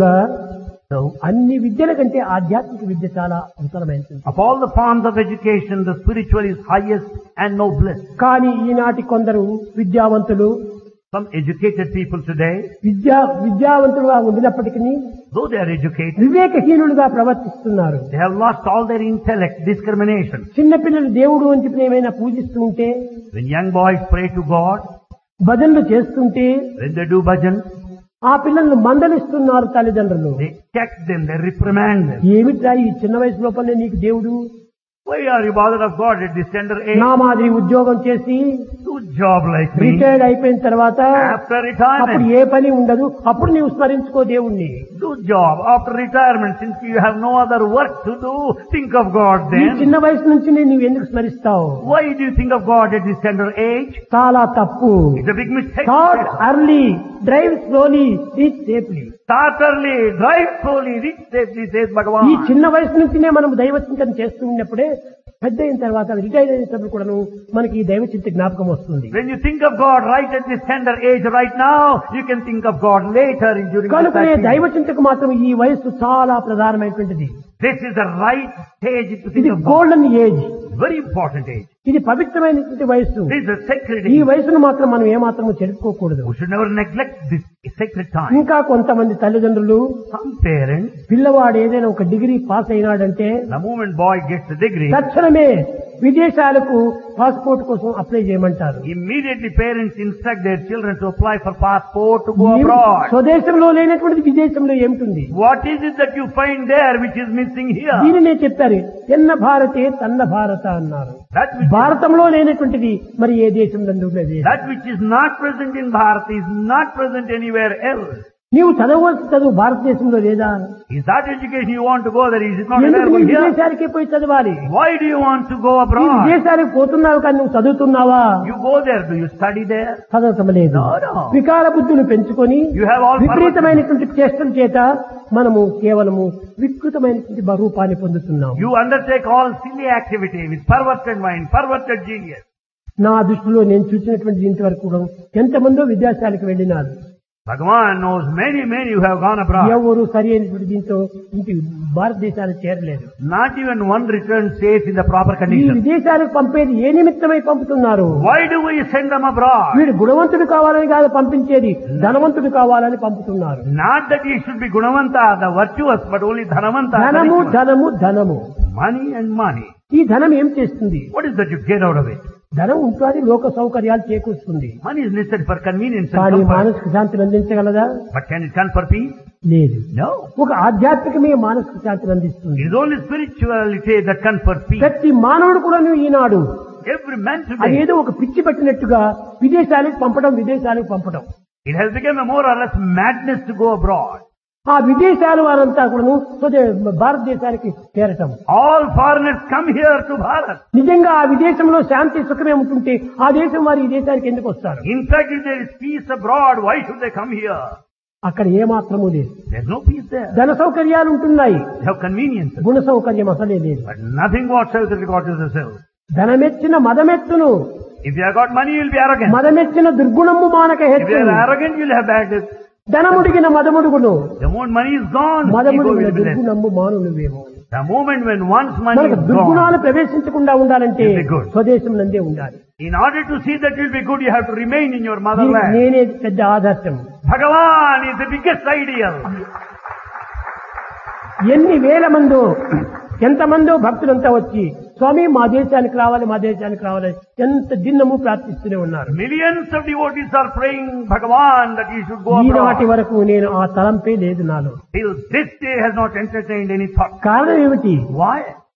అన్ని విద్యల కంటే ఆధ్యాత్మిక విద్య చాలా అవసరమైనది. Of all the forms of education, the spiritual is highest and noblest. కానీ ఈనాటి కొందరు విద్యావంతులు, Some educated people today, విద్యావంతులుగా ఉండినప్పటికీ though they are educated, వివేకహీనులుగా ప్రవర్తిస్తున్నారు. they have lost all their intellect, discrimination. చిన్నపిల్లలు దేవుడు అని చెప్పి ఏమైనా పూజిస్తూ ఉంటే, When young boys pray to God, భజనలు చేస్తుంటే when they do bhajan, ఆ పిల్లలను మందలిస్తున్నారు తల్లిదండ్రులు. they check them, they reprimand them. ఏమిట్రా ఈ చిన్న వయసు లోపలనే నీకు దేవుడు? Why are you bothered of God at this tender age? నా మాదిరి ఉద్యోగం చేసి Do job like me. Retired అయిపోయిన తర్వాత After అప్పుడు retirement, ఏ పని ఉండదు, అప్పుడు నీవు స్మరించుకో దేవుణ్ణి. do job. After retirement, since you have no other work to do, think of God ఈ then. చిన్న వయసు నుంచి నీవు ఎందుకు స్మరిస్తావు? Why do you think of God at this tender age? చాలా తప్పు. It's a big mistake. Start early, drive slowly, reach safely. Start early, drive slowly, reach safely, says ఈ Bhagavan. చిన్న వయసు నుంచినే మనం దైవ చింతన చేస్తూ ఉన్నప్పుడే పెద్ద అయిన తర్వాత రిటైర్ అయినప్పుడు కూడాను మనకి ఈ దైవ చింత జ్ఞాపకం వస్తుంది. When you think of God right at this tender age right now, you can think of God later during the కనుకనే time. దైవ చింతకు మాత్రం ఈ వయస్సు చాలా ప్రధానమైనటువంటిది. This is the right stage to think ఇది of God. Golden age. Very important age. ఇది పవిత్రమైనటువంటి వయస్సు. This is a sacred ఈ age. వయసును మాత్రం మనం ఏమాత్రము చెరుపుకోకూడదు. We should never neglect this sacred time. ఇంకా కొంతమంది తల్లిదండ్రులు Some parents, పిల్లవాడు ఏదైనా ఒక degree pass అయినాడంటే the moment boy gets the degree, తక్షణమే విదేశాలకు పాస్పోర్ట్ కోసం అప్లై చేయమంటారు. immediately parents instruct their children to apply for passport to go నీవు abroad. స్వదేశంలో లేనటువంటిది విదేశంలో ఏమిటి? What is it that you find there which is missing here? దీనినే చెప్పారు, ఎన్న భారతే తన్న భారత అన్నారు. That which, భారతంలో లేనటువంటిది మరి ఏ దేశంలో లేదు. that which is not present in Bharat is not present anywhere else. నీవు చదవవలసిన చదువు భారతదేశంలో లేదా? Is that education you want to go there? Is it not ఎందుకు available నీ here? విదేశాలకే పోయి చదవాలి? Why do you want to go నీ abroad? విదేశానికి పోతున్నావు కానీ నువ్వు చదువుతున్నావా? You go there, do you study there? చదవటం లేదు. No. వికార బుద్ధులు పెంచుకొని You have all విపరీతమైనటువంటి చేష్టల చేత మనము కేవలము వికృతమైనటువంటి రూపాన్ని పొందుతున్నాము. You undertake all silly activity with perverted mind, perverted genius. నా దృష్టిలో నేను చూసినటువంటి ఇంతవరకు కూడా ఎంతమందో విదేశాలకు వెళ్ళినారు. Bhagavan knows many who have gone abroad. ఎవరు సరి అయినటువంటి దీంతో ఇంటి భారతదేశానికి చేరలేదు. Not even one returned safe in the proper ఈ condition. విదేశాలకు పంపేది ఏ నిమిత్తమై పంపుతున్నారు? Why do we send them abroad? వీడు గుణవంతుడు కావాలని కాదు పంపించేది, ధనవంతుడు కావాలని పంపుతున్నారు. Not that he should be Gunavanta, the virtuous, but only Dhanavanta. ధనము ధనము ధనము. Money and money. ఈ ధనం ఏం చేస్తుంది? What is that you get out of it? ధనం ఉంటుంది, లోక సౌకర్యాలు చేకూరుస్తుంది. Money is necessary for convenience and కానీ comfort. మానసిక శాంతిని అందించగలదా? But can it confer peace? లేదు. No. ఒక ఆధ్యాత్మికమే మానసిక శాంతిని అందిస్తుంది. It is only spirituality that confers peace. ప్రతి మానవుడు కూడా ఈనాడు Every man today, అదేదో ఒక పిచ్చి పట్టినట్టుగా విదేశాలకు పంపడం. it has become a more or less madness to go abroad. ఆ విదేశాలు వారంతా కూడాను భారతదేశానికి చేరటం. All foreigners come here to Bharat. నిజంగా ఆ విదేశంలో శాంతి సుఖమే ఉంటుంటే ఆ దేశం వారు ఈ దేశానికి ఎందుకు వస్తారు? In fact, if there is peace abroad, why should they come here? అక్కడ ఏ మాత్రము లేదు. There's no peace there. ధన సౌకర్యాలు ఉంటున్నాయి, They have conveniences, గుణ సౌకర్యం అసలే లేదు. but nothing whatsoever with regard to the self. ధనమెచ్చిన మదమెత్తును, If you have got money, you'll be arrogant. మదమెచ్చిన దుర్గుణము మానక If you హెచ్చు. are arrogant, you'll have bad. ధనముడిగిన మదముడుగును, The moment money is gone, ego మదముడిగిన will be less. దుర్గుణము మాను నువ్వేమో. The moment when one's money మనకు is దుర్గుణాలు gone, ప్రవేశించకుండా ఉండాలంటే You'll be good. స్వదేశం నందే ఉండాలి. in order to see that you'll be good, you have to remain in your దీనికి motherland. నేనే పెద్ద ఆదర్శం. Bhagavan is the biggest ideal. ఎన్ని వేల మందో ఎంతమందో భక్తులంతా వచ్చి స్వామి మా దేశానికి రావాలి ఎంత దిన్నము ప్రార్థిస్తూనే ఉన్నారు. Millions of devotees are praying Bhagavan that he should go ఈనాటి abroad. వరకు నేను ఆ తలంపే లేదు నాలో. Till this day has not entertained any thought. కారణం ఏమిటి? Why?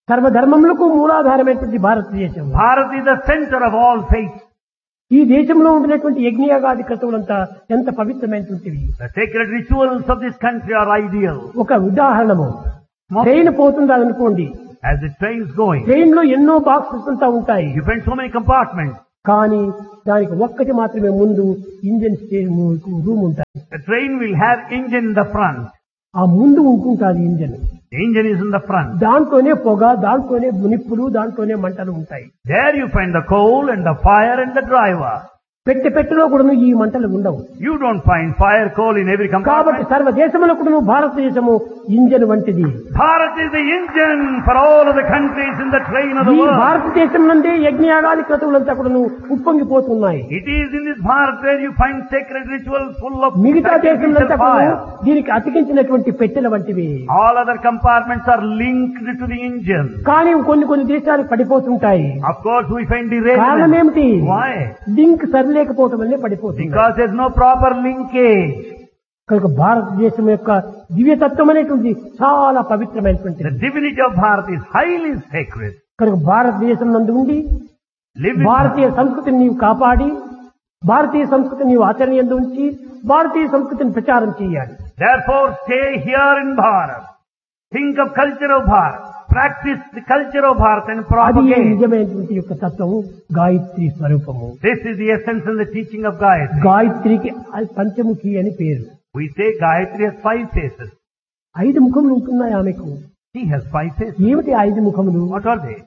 సర్వధర్మములకు మూలాధారమైనటువంటి భారతదేశం. Bharat is the center of all faiths. ఈ దేశంలో ఉండినటువంటి యజ్ఞయాగాది క్రతువులంతా ఎంత పవిత్రమైనటువంటివి. The sacred rituals of this country are ideal. ఒక ఉదాహరణము, train పోతుందనుకోండి. As the train is going, train లో ఎన్నో బాక్సెస్ అంతా ఉంటాయి. you find so many compartments. కానీ దానికి ఒక్కటి మాత్రమే ముందు ఇంజన్ రూమ్ ఉంటాయి. The train will have engine in the front. ఆ ముందు ఉంటుంటాది engine. The engine is in the front. దాంట్లోనే పొగ, దాంట్లోనే నిప్పులు, దాంట్లోనే మంటలు ఉంటాయి. There you find the coal and the fire and the driver. పెట్టెలో కూడా ఈ మంటలు ఉండవు. You don't find fire, coal in every కాబట్టి compartment. సర్వదేశములో కూడా భారతదేశము ఇంజన్ వంటిది. Bharat is the engine for all of the countries in the train of the ఈ world. భారతదేశం నుండి యజ్ఞయాగాది క్రతువులంతా కూడా ఉప్పొంగిపోతున్నాయి. It is in this Bharat where you find sacred rituals full of మిగతా దేశంలో sacrificial fire. దీనికి అతికించినటువంటి పెట్టెల వంటివి. All other compartments are linked to the engine. కానీ కొన్ని దేశాలు పడిపోతుంటాయి. Of course we find కారణం derailment. ఏమిటి? Why? లింక్ సరిలేకపోవటం వల్లే పడిపోతుంది. Because there is no proper linkage. కనుక భారతదేశం యొక్క దివ్యతత్వం అనేటువంటి చాలా The పవిత్రమైనటువంటిది. divinity of Bharat is highly sacred. కనుక భారతదేశం నందు ఉండి Live in భారతీయ Bharat. సంస్కృతిని నీవు కాపాడి, భారతీయ సంస్కృతిని నీవు ఆచరణ యందు ఉంచి, భారతీయ సంస్కృతిని ప్రచారం చేయాలి. Therefore stay here in Bharat. Think of culture of Bharat. Practice the culture of Bharat and అది propagate. నిజమైనటువంటి యొక్క తత్వము, గాయత్రి స్వరూపము. This is the essence and the teaching of Gayatri. గాయత్రికి పంచముఖి అని పేరు. We say Gayatri has 5 faces. 5 ముఖములు ఉంటున్నాయి ఆమెకు. She has 5 faces. ఏమిటి 5 ముఖములు? What are they?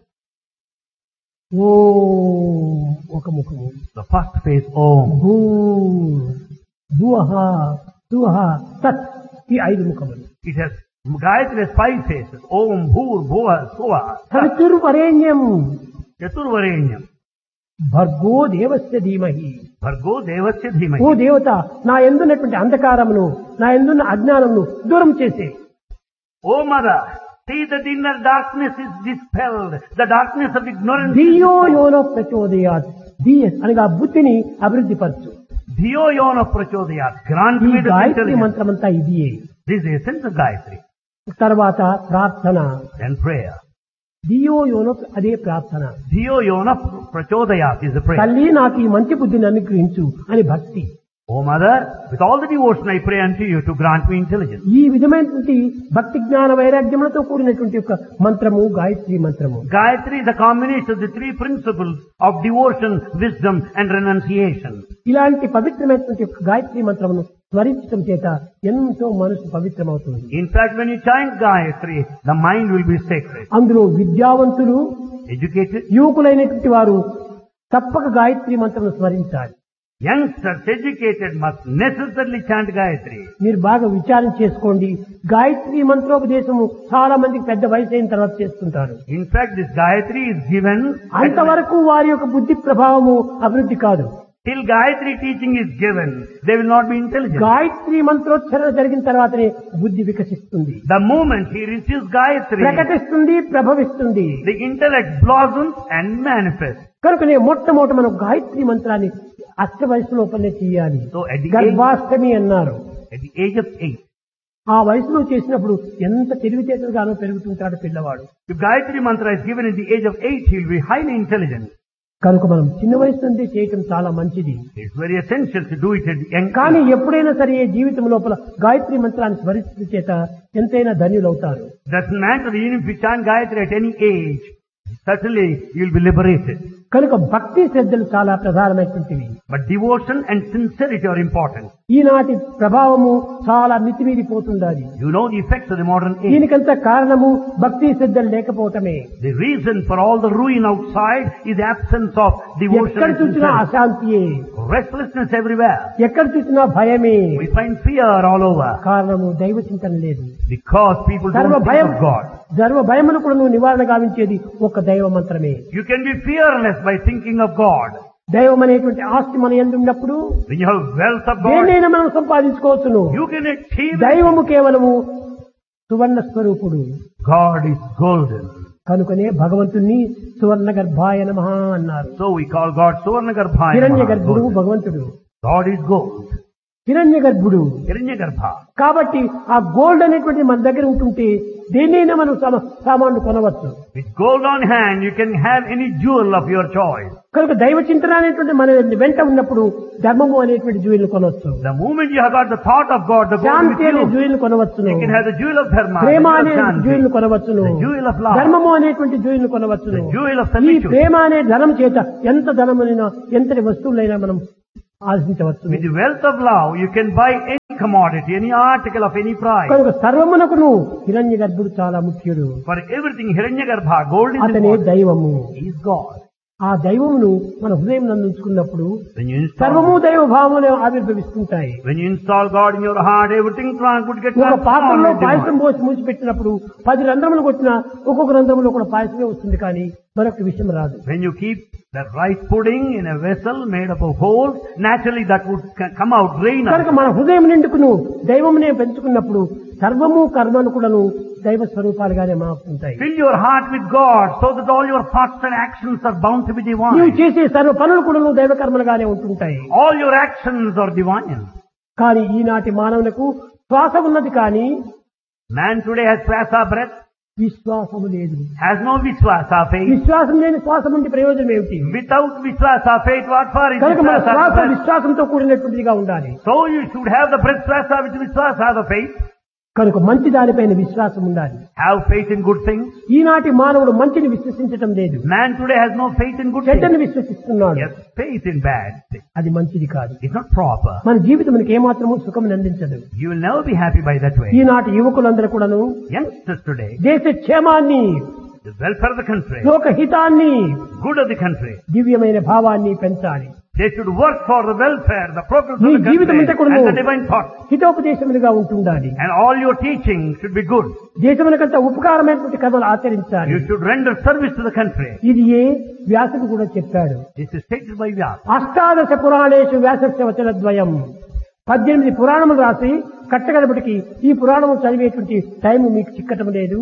ఓ ఒక ముఖము, The first face, Om. భూ భువః సువః తత్, ఈ 5 ముఖములు. It has, Gayatri has 5 faces. Om, Bhur, Bhuva, Suva. సవితుర్వరేణ్యం Chaturvarenyam. భర్గో దేవస్య ధీమహి. Bhargo Devasya ఓ Dhimahi. దేవత, నా యందున్నటువంటి అంధకారమును, నా యందున్న అజ్ఞానమును దూరం చేసే. O Mother, see that inner darkness is dispelled. The darkness of ignorance is ధియో dispelled. యోనో ప్రచోదయాత్. ధీయస్ అనగా బుద్ధిని అభివృద్ధి పరచు. Dhiyo Yona Prachodayat. Grant ఈ me the గాయత్రి intelligence. మంత్రమంతా ఇదియే. This is the essence of Gayatri. తర్వాత ప్రార్థన. Then prayer. ధియో యోనో, అదే ప్రార్థన. Dhiyo Yona Prachodayat is the prayer. తల్లి నాకు ఈ మంచి బుద్ధిని అనుగ్రహించు అని భక్తి. O Mother, with all the devotion I pray unto you to grant me intelligence. ఈ విధమైనటువంటి భక్తి జ్ఞాన వైరాగ్యములతో కూడినటువంటి యొక్క మంత్రము గాయత్రి మంత్రము. Gayatri is a combination of the 3 principles of devotion, wisdom and renunciation. ఇలాంటి పవిత్రమైనటువంటి యొక్క గాయత్రి మంత్రమును స్మరించడం చేత ఎంతో మనసు పవిత్రమవుతుంది. In fact, when you chant Gayatri, the mind will be sacred. అందులో విద్యావంతులు, Educated, యువకులైనటువంటి వారు తప్పక Gayatri మంత్రమును స్మరించాలి. youngsters, educated must necessarily chant Gayatri. మీరు బాగా విచారం చేసుకోండి. గాయత్రి మంత్రోపదేశము చాలా మందికి పెద్ద వయసు అయిన తర్వాత చేస్తుంటారు. In fact, this Gayatri is given అంతవరకు వారి యొక్క బుద్ధి ప్రభావము అభివృద్ధి కాదు. till Gayatri teaching is given. They will not be intelligent. Gayatri మంత్రోచ్చరణ జరిగిన తర్వాతనే బుద్ధి వికసిస్తుంది, The moment he receives Gayatri, ప్రకటిస్తుంది, ప్రభవిస్తుంది. the intellect blossoms and manifests. కనుకనే మొట్టమొదట మనం గాయత్రి మంత్రాన్ని అష్ట వయసు లోపలనే చేయాలి. So at the గర్భాష్టమి అన్నారు. At the age of 8, ఆ వయసులో చేసినప్పుడు ఎంత తెలివితేటలుగానో పెరుగుతుంటాడు పిల్లవాడు. if Gayatri mantra is given at the age of 8, he will be highly intelligent. కనుక మనం చిన్న వయసు నుండి చేయటం చాలా మంచిది. It's very essential to do it at the young కానీ age. ఎప్పుడైనా సరే జీవితం లోపల గాయత్రి మంత్రాన్ని స్మరించడం చేత ఎంతైనా ధన్యులవుతారు. Doesn't matter, even if you chant Gayatri at any age, certainly you'll be liberated. కనుక భక్తి శ్రద్ధలు చాలా ప్రధానమైనటువంటివి. But devotion and sincerity are important. ఈనాటి ప్రభావము చాలా మితిమీరిపోతుండాలి. You know the effects of the modern age. దీనికంత కారణము భక్తి శ్రద్ధలు లేకపోవటమే. The reason for all the ruin outside is the absence of devotion ఎక్కడ and చూసినా sincerity. అశాంతియే, Restlessness everywhere. ఎక్కడ చూసినా భయమే. We find fear all over కారణము దైవ చింతన లేదు. because people సర్వ don't భయం, think of God. సర్వ భయమును కూడా నువ్వు నివారణ గావించేది ఒక దైవ మంత్రమే. You can be fearless by thinking of God. దైవం అనేటువంటి ఆస్తి మన యందు ఉన్నప్పుడు When you have wealth of God, దేన్నైనా మనం సంపాదించుకోవచ్చును. you can achieve it. దైవము కేవలము సువర్ణ స్వరూపుడు. God is golden. కనుకనే భగవంతుణ్ణి సువర్ణ గర్భాయ నమః అన్నారు. So we call God Suvarnagarbhaya హిరణ్య Namaha, గర్భుడు golden. భగవంతుడు. God is gold. హిరణ్య గర్భుడు. Hiranyagarbha. కాబట్టి ఆ గోల్డ్ అనేటువంటి మన దగ్గర ఉంటుంటే దేన్నైనా మనం సామాన్లు కొనవచ్చు. With gold on hand, you can have any jewel of your choice. కనుక దైవ చింతన అనేటువంటి మన వెంట ఉన్నప్పుడు ధర్మము అనేటువంటి జ్యువెల్ కొనవచ్చు. The moment you have got the thought of God, the God with శాంతి అనే you, jewel కొనవచ్చును. you can have the jewel of dharma, the Prema jewel అనే of shanti, jewel కొనవచ్చును. the jewel of love, ధర్మము అనేటువంటి jewel కొనవచ్చును. the jewel of ఈ servitude. ప్రేమ అనే ధనం చేత ఎంత ధనమునైనా ఎంతటి వస్తువులైనా మనం ఆశించవచ్చు. With the wealth of love, you can buy any commodity, any article of any price. కనుక సర్వమునకును హిరణ్య గర్భుడు చాలా ముఖ్యుడు. For everything, Hiranyagarbha, gold is అతనే important. దైవము. He is God. ఆ దైవమును మన హృదయం నందుకున్నప్పుడు When you సర్వము install, దైవ భావములు ఆవిర్భవిస్తుంటాయి. when you install God in your heart, everything would get ఒక పాత్రలో transformed into పాయసం God. పోసి మూసిపెట్టినప్పుడు 10 రంధ్రములు కొట్టినా ఒక్కొక్క రంధ్రంలో కూడా పాయసమే వస్తుంది, కానీ మరొక విషయం రాదు. When you keep the rice pudding in a vessel made up of holes, naturally that would come out, rain కనుక out. మన హృదయం నిండుకును దైవమునే పెంచుకున్నప్పుడు సర్వము కర్మను కూడాను దైవ స్వరూపాలుగానే మారుతుంటాయి. Fill your heart with God so that all your thoughts and actions are bound to be నీవు divine. చేసే సర్వ పనులు కూడాను దైవ కర్మలుగానే ఉంటుంటాయి. All your actions are divine. కానీ ఈనాటి మానవులకు శ్వాస ఉన్నది, కానీ Man today has swasa breath, విశ్వాసము లేదు. has no viswasa faith. విశ్వాసం లేని శ్వాసం ఉంటే ప్రయోజనం ఏమిటి? Without viswasa faith, what for is కనుక మన శ్వాస viswasa breath? విశ్వాసంతో కూడినటువంటిదిగా ఉండాలి. So you should have the breath swasa with viswasa, the faith. కనుక మంచి దానిపైన విశ్వాసం ఉండాలి. Have faith in good things. ఈనాటి మానవుడు మంచిని విశ్వసించటం లేదు, Man today has no faith in good చెడ్డని things. విశ్వసిస్తున్నాడు. Yes, faith in bad things. అది మంచిది కాదు. It's not proper. మన జీవితం మనకి ఏమాత్రము సుఖం అందించదు. You will never be happy by that way. ఈనాటి యువకులందరూ కూడాను Youngsters today, దేశ క్షేమాన్ని, the welfare of the country, లోక హితాన్ని, good of the country, దివ్యమైన భావాన్ని పెంచాలి. they should work for the welfare, the progress నీ of the జీవితం country, అంతా కూడాను and the divine thought. హితోపదేశములుగా ఉంటుండాలి. And all your teaching should be good. దేశమునకంతా ఉపకారమైనటువంటి కర్మలు ఆచరించాలి. You should render service to the country. ఇది వ్యాసుడు కూడా చెప్పాడు. This is stated by Vyasa. అష్టాదశ పురాణేషు వ్యాసస్య వచనద్వయం. 18 పురాణములు రాసి కట్టగలపటికి ఈ పురాణము చదివేటువంటి టైం మీకు చిక్కటం లేదు.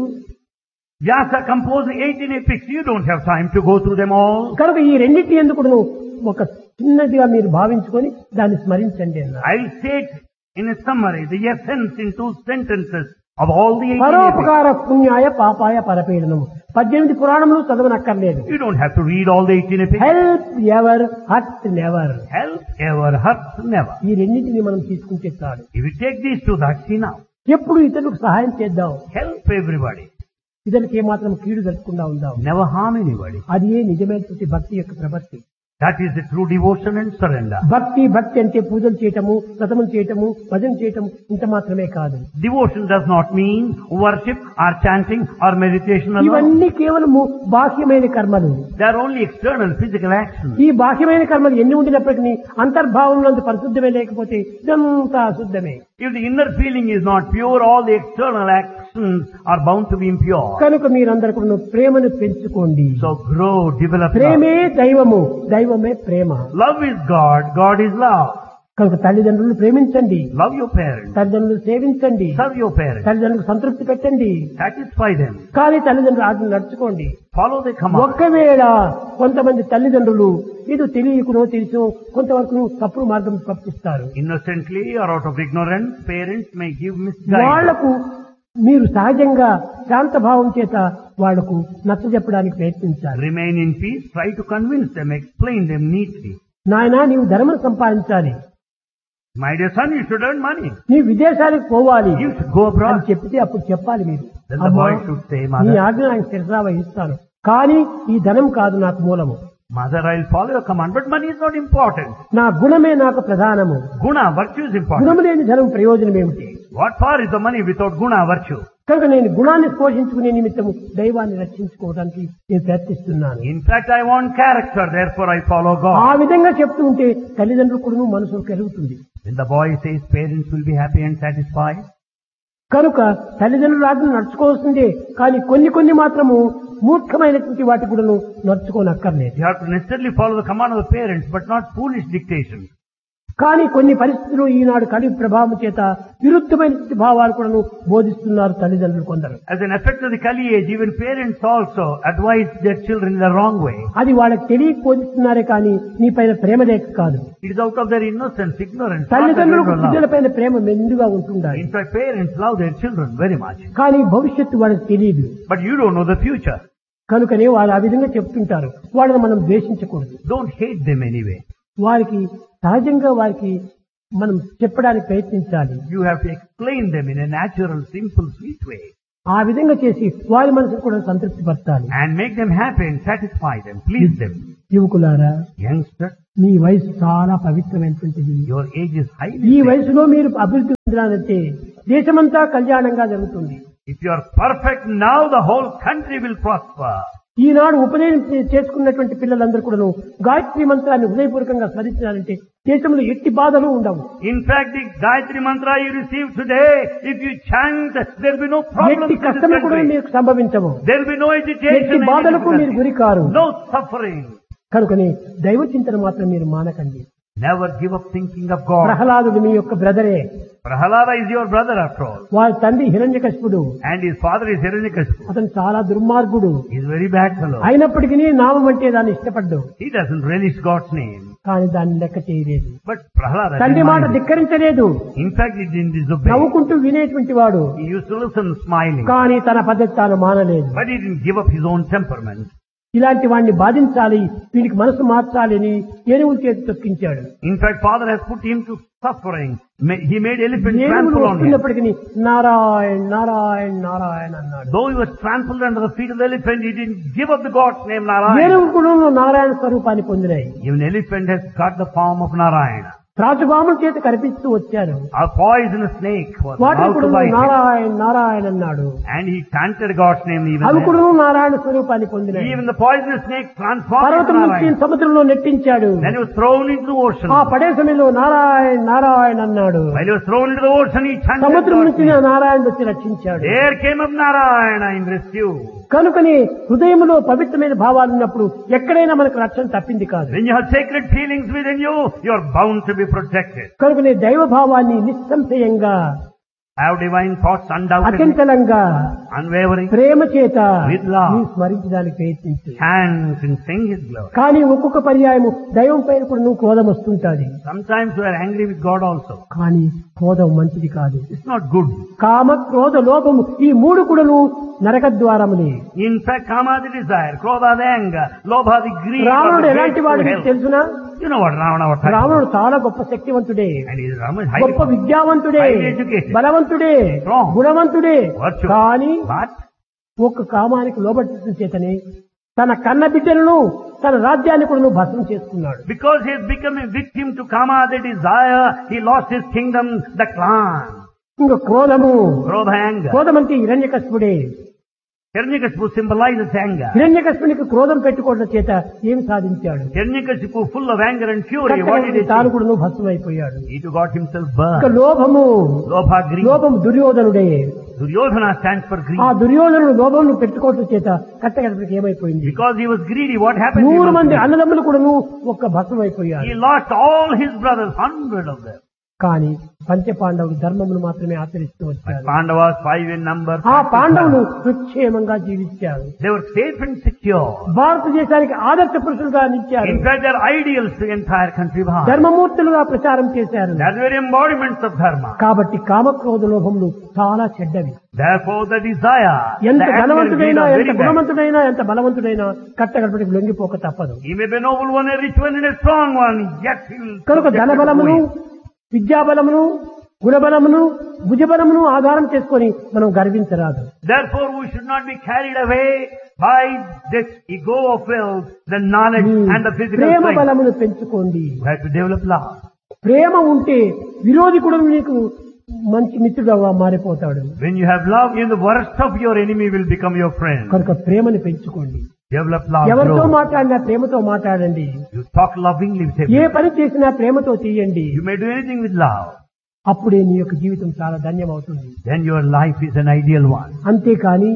Vyasa composed 18 epics. You don't have time to go through them all. కనుక ఈ రెండింటి ఎందుకు ఒక చిన్నదిగా మీరు భావించుకొని దాన్ని స్మరించండి అన్నారు. I'll state in a summary the essence in 2 sentences of all the 18 epics. పరోపకార పుణ్యాయ పాపాయ పరపీడనము. 18 పురాణములు చదవనక్కర్లేదు. You don't have to read all the 18 epics. Help ever hurt never. Help ever, hurt never. ఈ రెండింటిని మనం తీసుకుంటే చాలు. If you take these two, that's enough. ఎప్పుడు ఇతరులకు సహాయం చేద్దాం, Help everybody. ఇతరులకు ఏమాత్రం కీడు జరగకుండా ఉందాం. Never harm anybody. అది నిజమైనటువంటి భక్తి యొక్క ప్రవృత్తి. That is the true devotion and surrender. భక్తి అంటే పూజలు చేయటము, వ్రతములు చేయటము, భజన చేయటము ఇంత మాత్రమే కాదు. Devotion does not mean worship or chanting or meditation alone. ఇవన్నీ కేవలము బాహ్యమైన కర్మలు. They are only external physical actions. ఈ బాహ్యమైన కర్మలు ఎన్ని ఉండినప్పటికీ అంతర్భావంలో పరిశుద్ధమే లేకపోతే ఇదంతా అశుద్ధమే. If the inner feeling is not pure, all the external actions are bound to be impure. కనుక మీరందరూ కూడా ప్రేమను పెంచుకోండి. So grow, develop ప్రేమే love. దైవము, దైవమే ప్రేమ. Love is God, God is love. కనుక తల్లిదండ్రులను ప్రేమించండి, Love your parents. తల్లిదండ్రులు సేవించండి, Serve your parents. తల్లిదండ్రులకు సంతృప్తి పెట్టండి, Satisfy them. కానీ తల్లిదండ్రులు ఆజ్ఞలు నడుచుకోండి. Follow the command. ఒక్కవేళ కొంతమంది తల్లిదండ్రులు ఇది తెలియకునో తెలుసో కొంతవరకు తప్పుడు మార్గం తప్పిస్తారు. Innocently or out of ignorance, parents may give misguidance. వాళ్లకు మీరు సహజంగా శాంతభావం చేత వాళ్లకు నచ్చజెప్పడానికి ప్రయత్నించాలి. Remain in peace, try to convince them, explain them neatly. నాయనా నీవు ధర్మం సంపాదించాలి, My dear son, you should earn money. నీ విదేశాలకు పోవాలి You should go అని abroad. చెప్తే అప్పుడు చెప్పాలి మీరు, Then the అమ్మా, boy should say, నీ Mother, ఆజ్ఞ ఆయన శిరసా వహిస్తాను, కానీ ఈ ధనం కాదు నాకు మూలము. Mother, I'll follow your command, but money is not important. నా గుణమే నాకు ప్రధానము. Guna, virtue is important. గుణము లేని ధనం ప్రయోజనం ఏమిటి? What for is the money without guna, virtue? కనుక నేను గుణాన్ని పోషించుకునే నిమిత్తము దైవాన్ని రక్షించుకోవడానికి నేను ప్రయత్నిస్తున్నాను. In fact, I want character, therefore I follow ఆ God. విధంగా చెప్తూ ఉంటే తల్లిదండ్రులు కూడా మనసు కలుగుతుంది. When the boy says parents will be happy and satisfied, కనుక తల్లిదండ్రుల ఆజ్ఞ నడుచుకోవాల్సిందే, కానీ కొన్ని మాత్రము మూర్ఖమైనటువంటి వాటి కూడా నడుచుకోనక్కర్లేదు. you have to necessarily follow the command of the parents, but not foolish dictation. కానీ కొన్ని పరిస్థితులు ఈనాడు కలి ప్రభావం చేత విరుద్ధమైన భావాలు కూడా బోధిస్తున్నారు తల్లిదండ్రులు కొందరు. As an effect of the Kali age, even parents also advise their children in the wrong way. అది వాళ్ళకి తెలియక బోధిస్తున్నారే కానీ నీ పైన ప్రేమ లేక కాదు. It is out of their innocence, ignorance. తల్లిదండ్రులకు పిల్లల పైన ప్రేమ మెండుగా ఉంటుండాలి. In fact, parents love their children very much. కానీ భవిష్యత్తు వాళ్ళకి తెలియదు. But you don't know the future. కనుకనే వాళ్ళు ఆ విధంగా చెప్తుంటారు. వాళ్ళని మనం ద్వేషించకూడదు. Don't hate them anyway. వారికి సహజంగా వారికి మనం చెప్పడానికి ప్రయత్నించాలి. You have to explain them in a natural, simple, sweet way. ఆ విధంగా చేసి వారి మనసును కూడా సంతృప్తి పరచాలి. And make them happy and satisfy them, please them. యువకులారా, Youngsters, మీ వయసు చాలా పవిత్రమైనటువంటిది. your age is highly ఈ sacred. వయసులో మీరు అభివృద్ధి చెందాలంటే దేశమంతా కళ్యాణంగా జరుగుతుంది. If you are perfect now, the whole country will prosper. ఈనాడు ఉపనయనం చేసుకున్నటువంటి పిల్లలందరూ కూడా గాయత్రి మంత్రాన్ని హృదయపూర్వకంగా స్మరించాలంటే దేశంలో ఎట్టి బాధలు ఉండవు. In fact, the Gayatri mantra you receive today, if you chant, there will be no problems ఎట్టి in this కష్టము కూడా country. మీకు సంభవించవు. There will be no ఎట్టి agitation, బాధలకు మీరు గురి కారు. no suffering. కనుకని దైవ చింతన మాత్రం మీరు మానకండి. Never give up thinking of God. ప్రహ్లాదుడు మీ యొక్క బ్రదరే. Prahalada is your brother after all. వారి తండ్రి హిరణ్యకశిపుడు. And his father is Hiranyakashipu. అతను చాలా దుర్మార్గుడు. He is a very bad fellow. అయినప్పటికీ నామం అంటే దాన్ని ఇష్టపడ్డు. He doesn't relish God's name. కానీ దాన్ని లెక్క చేయలేదు. But Prahalada తండ్రి didn't మాట mind it. ధిక్కరించలేదు. In fact, he didn't disobey. నవ్వుకుంటూ వినేటువంటి వాడు. He used to listen smiling. కానీ తన పద్ధతి తాను మానలేదు. But he didn't give up his own temperament. ఇలాంటి వాడిని బాధించాలి, వీడికి మనసు మార్చాలి అని ఏనుగుల చేతి తొక్కించాడు. In fact, father has put him to suffering. He made elephant ఏనుగులు trample on him. వస్తున్నప్పటికీ Narayan Narayan Narayan అన్నాడు. Though he was trampled under the feet of the elephant, he didn't give up the God's name Narayana. ఏనుగులు నారాయణ స్వరూపాన్ని పొందినాయి. Even elephant has got the form of Narayana. త్రాచుపాముల చేత కనిపిస్తూ వచ్చారు. A poisonous snake was వాటిని about కూడా to bite him. Narayana Narayana అన్నాడు. And he chanted God's name even అవి there. కూడా నారాయణ స్వరూపాన్ని పొందినాయి. Even the poisonous snake transformed into పర్వతం నుంచి Narayana. సముద్రంలో నెట్టించాడు. Then he was thrown into the ocean. ఆ పడే సమయంలో నారాయణ నారాయణ అన్నాడు. While he was thrown into the ocean, he chanted సముద్రం God's నుంచి name. నారాయణ వచ్చి రక్షించాడు. There came up Narayana in rescue. కనుకని హృదయంలో పవిత్రమైన భావాలు ఉన్నప్పుడు ఎక్కడైనా మనకు రక్షణ తప్పింది కాదు. When you have sacred feelings within you, you are bound to be protected. కనుకనే దైవ భావాన్ని నిస్సంశయంగా, Have divine thoughts undoubtedly, అచంచలంగా, unwavering, ప్రేమ చేత With love. నీవు స్మరించడానికి ప్రయత్నించు. chant and sing His glory. కానీ ఒక్కొక్క పర్యాయము దైవం పైన కూడా నువ్వు క్రోధం వస్తుంటాది. Sometimes you are angry with God also. కానీ క్రోధం మంచిది కాదు. It's not good. కామ క్రోధ లోభము ఈ మూడు కూడాను నరక ద్వారములే. In fact, kama the desire, krodha the anger, lobha the greed, రావణుడు are the ఎలాంటి gates వాడు to నీకు hell. తెలుసునా? You know what Ravana was talking రావణుడు about. చాలా గొప్ప శక్తివంతుడే, And he is Ravana, highly గొప్ప విద్యావంతుడే, highly educated. బలవంతుడే, Strong. గుణవంతుడే. Virtuous. కానీ But ఒక్క కామానికి లోబట్టడం చేతనే తన కన్న బిడ్డలను, తన రాజ్యాన్ని కూడా నువ్వు భస్మం చేసుకున్నాడు. because he has become a victim to kama the desire, he lost his kingdom, the clan. ఇంకా క్రోధము, Krodha anger. క్రోధం అంటే హిరణ్యకశిపుడే. Hiranyakashipu symbolizes anger. హిరణ్యకశిపునికి క్రోధం పెట్టుకోవడం చేత ఏమి సాధించాడు? Hiranyakashipu full of anger and fury, what did he తాను do? కూడా నువ్వు భస్మం అయిపోయాడు. He too got himself ఇంకా burned. లోభము, Lobha, greed. లోభము దుర్యోధనుడే. Duryodhana stands for greed. ఆ దుర్యోధనుడు లోభమును పెట్టుకోవడం చేత కట్టగడపడికి ఏమైపోయింది? Because he was greedy, what happened? 100 మంది అన్నదమ్ములు కూడా ఒక్క భస్మం అయిపోయారు. He lost all his brothers, 100 of them. కానీ పంచపాండవులు ధర్మమును మాత్రమే ఆచరిస్తూ But వచ్చారు. Pandavas, 5 in number. ఆ పాండవులు సుక్షేమంగా జీవించారు. They were safe and secure. భారతదేశానికి ఆదర్శ పురుషులుగా నిలిచారు. In fact, they are ideals to the entire country. Bharat. ధర్మమూర్తులుగా ప్రచారం చేశారు. They are very embodiments of dharma. కాబట్టి కామక్రోధ లోభములు చాలా చెడ్డవి. Therefore, the desire, ఎంత the anger and greed ధనవంతుడైనా, are ఎంత very bad. గుణవంతుడైనా, ఎంత బలవంతుడైనా కట్టగడపడికి లొంగిపోక తప్పదు. He may be a noble one, a rich one, and a strong one, yet he will. కనుక ధనబలమును, విద్యాబలమును, గుణబలమును, భుజబలమును ఆధారం చేసుకొని మనం గర్వించరాదు. Therefore, we should not be carried away by this ego of wealth, the knowledge and the physical Prema strength. బలమును పెంచుకోండి. We have to develop love. ప్రేమ ఉంటే విరోధి కూడా నీకు మంచి మిత్రుడుగా మారిపోతాడు. When you have love, even the worst of your enemy will become your friend. కనుక ప్రేమని పెంచుకోండి. Develop love. ఎవరితో Grow. మాట్లాడినా ప్రేమతో మాట్లాడండి. You talk lovingly with A everyone. పని చేసినా ప్రేమతో చేయండి. You may do anything with love. అప్పుడే నీ యొక్క జీవితం చాలా ధన్యమవుతుంది. Then your life is an ideal one. అంతేకాని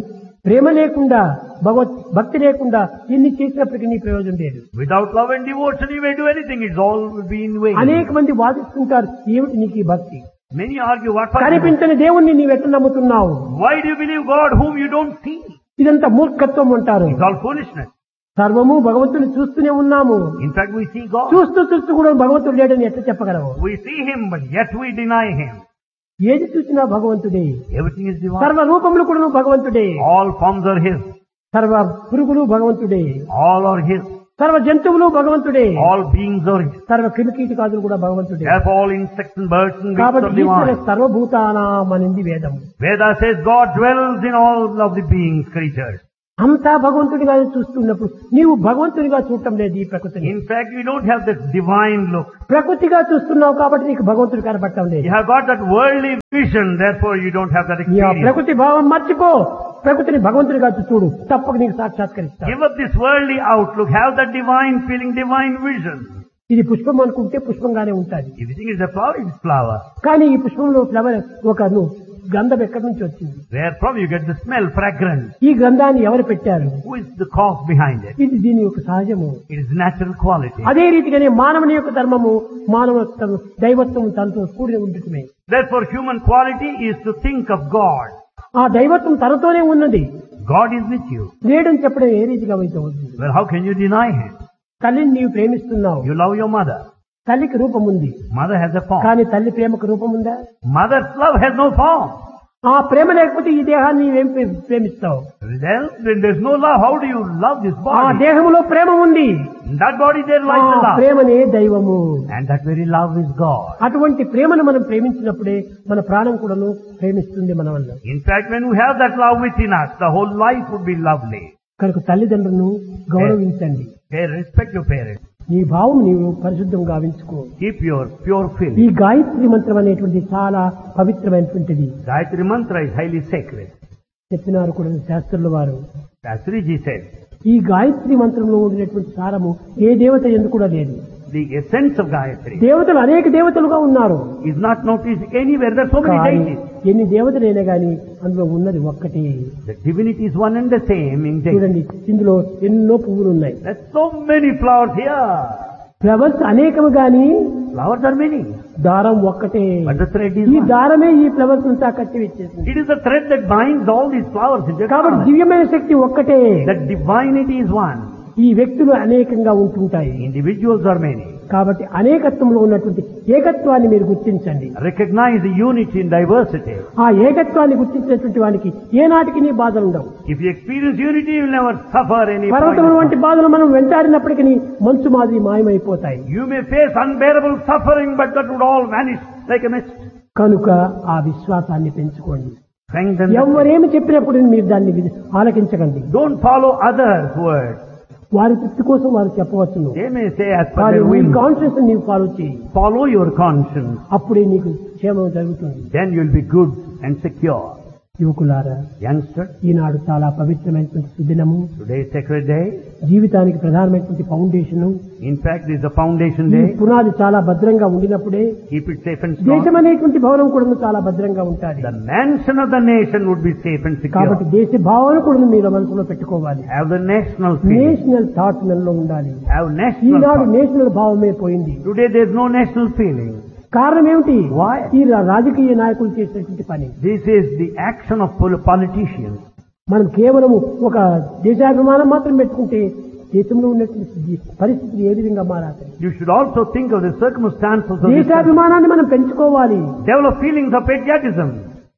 ప్రేమ లేకుండా భక్తి లేకుండా ఎన్ని చేసినప్పటికీ నీ ప్రయోజనం లేదు. Without love and devotion, you may do anything. It's all will be in vain. అనేక మంది వాదిస్తుంటారు, ఏమిటి నీకు ఈ భక్తి? Many argue, what for? కనిపించని దేవుణ్ణి నీవు ఎట్లా నమ్ముతున్నావు? Why do you believe God whom you don't see? ఇదంతా మూర్ఖత్వం అంటారు. It's all foolishness. సర్వము భగవంతుని చూస్తూనే ఉన్నాము. In fact, we see God. చూస్తూ కూడా భగవంతుడు లేడని ఎట్లా చెప్పగలవు? We see Him, but yet we deny Him. ఏది చూసినా భగవంతుడే. Everything is divine. సర్వ రూపములు కూడా భగవంతుడే. All forms are His. సర్వ పురుగులు భగవంతుడే. All are His. సర్వ జంతువులు భగవంతుడే. All beings are His. సర్వ క్రిమికీటకాదులు కూడా భగవంతుడే. Therefore, all insects and birds and beasts కాబట్టి are divine. సర్వభూతానాం అనింది వేదం. Veda says God dwells in all of the beings, creatures. అంతా భగవంతుడిగా చూస్తున్నప్పుడు నీవు భగవంతుడిగా చూడటం లేదు ఈ ప్రకృతిని. In fact, you don't have that divine look. ప్రకృతిగా చూస్తున్నావు కాబట్టి నీకు భగవంతుడు కనబడటం లేదు. You have got that worldly vision, therefore you don't have that ఈ experience. ప్రకృతి భావం మర్చిపో, ప్రకృతిని భగవంతుడిగా చూడు, తప్పక నీకు సాక్షాత్కరిస్తాడు. Give up this worldly outlook, have that divine feeling, divine vision. ఇది పుష్పం అనుకుంటే పుష్పంగానే ఉంటుంది. If you think it's a flower, it's flower. కానీ ఈ పుష్పంలో ఫ్లవర్ ఒక గంధం ఎక్కడి నుంచి వచ్చింది? Where from you get the smell, fragrance. ఈ గంధాన్ని ఎవరు పెట్టారు? Who is the cause behind it? ఇది దీని యొక్క సహజము. It is natural quality. అదే రీతిగానే మానవుని యొక్క ధర్మము మానవత్వం దైవత్వం తనతో కూడి ఉండటమే. Therefore, human quality is to think of God. ఆ దైవత్వం తనతోనే ఉన్నది. God is with you. లేడని చెప్పడం ఏ రీతిగా అయితే అవుతుంది? Well, how can you deny Him? తల్లిని నీవు ప్రేమిస్తున్నావు. You love your mother. తల్లికి రూపం ఉంది, Mother has a form. కానీ తల్లి ప్రేమకు రూపం ఉందా? Mother's love has no form. ఆ ప్రేమ లేకపోతే ఈ దేహాన్ని నీవేం ప్రేమిస్తావు? Then there's no love. How do you love this ఆ body? దేహంలో ప్రేమ ఉంది. In that body there ఆ lies the love. ప్రేమనే దైవము. And that very love is God. అటువంటి ప్రేమను మనం ప్రేమించినప్పుడే మన ప్రాణం కూడాను ప్రేమిస్తుంది మన వల్ల. In fact, when we have that love within us, the whole life would be lovely. కనుక తల్లిదండ్రులను గౌరవించండి. Respect your parents. నీ భావం నీవు పరిశుద్ధంగా గావించుకో. Keep your pure ఈ feeling. గాయత్రి మంత్రం అనేటువంటి చాలా పవిత్రమైనటువంటిది. Gayatri mantra is highly sacred. చెప్పినారు కూడా శాస్త్రుల వారు. Shastriji said, ఈ గాయత్రి మంత్రంలో ఉండినటువంటి సారము ఏ దేవత ఎందుకు కూడా లేదు. the essence of Gayatri దేవతలు అనేక దేవతలుగా ఉన్నారు. is not noticed anywhere. There are so many కానీ deities. ఎన్ని దేవతలైనా గాని అందులో ఉన్నది ఒక్కటే. The divinity is one and the same in deity. చూడండి, ఇందులో ఎన్నో పువ్వులు ఉన్నాయి. There's so many flowers here. Flowers అనేకము గాని Flowers are many. దారం ఒక్కటే. But the thread is ఈ one. దారమే ఈ ఫ్లవర్స్ అంతా కట్టి వచ్చేసింది. It is the thread that binds all these flowers. కాబట్టి దివ్యమైన శక్తి ఒక్కటే. That divinity is one. ఈ వ్యక్తులు అనేకంగా ఉంటుంటాయి. Individuals are many. కాబట్టి అనేకత్వంలో ఉన్నటువంటి ఏకత్వాన్ని మీరు గుర్తించండి. Recognize the unity in diversity. ఆ ఏకత్వాన్ని గుర్తించినటువంటి వానికి ఏనాటికి నీ బాధలు ఉండవు. If you experience unity, you will never suffer any పర్వతముల point. వంటి బాధలు మనం వెంటాడినప్పటికీ మంచు మాదిరి మాయమైపోతాయి. You may face unbearable suffering, but that would all vanish like a mist. కనుక ఆ విశ్వాసాన్ని పెంచుకోండి. Strengthen that. ఎవరేమి చెప్పినప్పుడు మీరు దాన్ని ఆలకించకండి. Don't follow others' words. వారి తృప్తి కోసం వారు చెప్పవచ్చును. They may say as per కానీ their నీ will. కాన్షియస్ నీవు ఫాలో చేయి. Follow your conscience. అప్పుడే నీకు క్షేమం జరుగుతుంది. Then you will be good and secure. యువకులారా, Youngsters, ఈనాడు చాలా పవిత్రమైనటువంటి సుదినము. today is sacred day. జీవితానికి ప్రధానమైనటువంటి foundation. In fact, this is the foundation ఈ day. పునాది చాలా భద్రంగా ఉండినప్పుడే Keep it safe and strong. దేశం అనేటువంటి భవనం కూడా చాలా భద్రంగా ఉంటుంది. The mansion of the nation would be safe and కాబట్టి secure. దేశ భావన కూడా మీరు మనసులో పెట్టుకోవాలి. Have the national feeling. National thought మనలో ఉండాలి. Have national Eenadu thought. National భావమే పోయింది. Today there is no national feeling. కారణం ఏమిటి? Why? ఈ రాజకీయ నాయకులు చేసినటువంటి పని. This is the action of politicians. మనం కేవలము ఒక దేశాభిమానం మాత్రం పెట్టుకుంటే దేశంలో ఉన్నటువంటి పరిస్థితులు ఏ విధంగా మారాలి? You should also think of the circumstances of this country. దేశాభిమానాన్ని మనం పెంచుకోవాలి. Develop feelings of patriotism.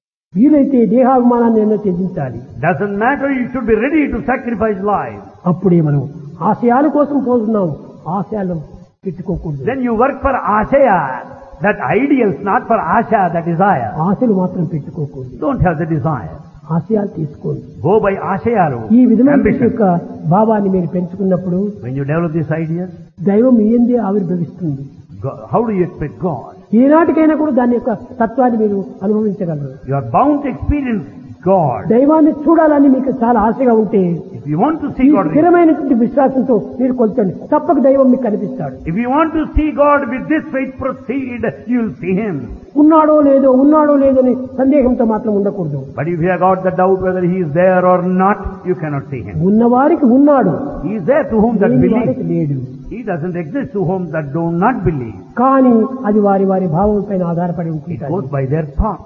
వీలైతే దేహాభిమానాన్ని ఎన్నో త్యజించాలి. Doesn't matter, you should be ready to sacrifice life. అప్పుడే మనం ఆశయాల కోసం పోతున్నాం, ఆశయాలు పెట్టుకోకూడదు. Then you work for Ashaya, that ideals, not for Asha, the desire. ఆశలు మాత్రం పెట్టుకోకూడదు. Don't have the desire. ఆశయాలు తీసుకోండి. Go by Ashaya ఈ route. విధమైన Ambition. యొక్క భావాన్ని మీరు పెంచుకున్నప్పుడు When you develop these ideas, దైవం మీ యందే ఆవిర్భవిస్తుంది. how do you expect God? ఈనాటికైనా కూడా దాని యొక్క తత్వాన్ని మీరు అనుభవించగలరు. You are bound to experience God. దైవాన్ని చూడాలని మీకు చాలా ఆశగా ఉంటే If you want to ఈ see God, స్థిరమైనటువంటి విశ్వాసంతో మీరు కొలుచండి, తప్పక దైవం మీకు కనిపిస్తాడు. if you want to see God with this faith, proceed, you will see Him. ఉన్నాడో లేదో అని సందేహంతో మాత్రం ఉండకూడదు. But if you have got the doubt whether he is there or not, you cannot see him. ఉన్నవారికి ఉన్నాడు, He is there to whom that లేని believes. వారికి లేడు. He doesn't exist to whom that do not believe. కానీ అది వారి భావం పైన ఆధారపడి It ఉంటుంది. goes by their thought.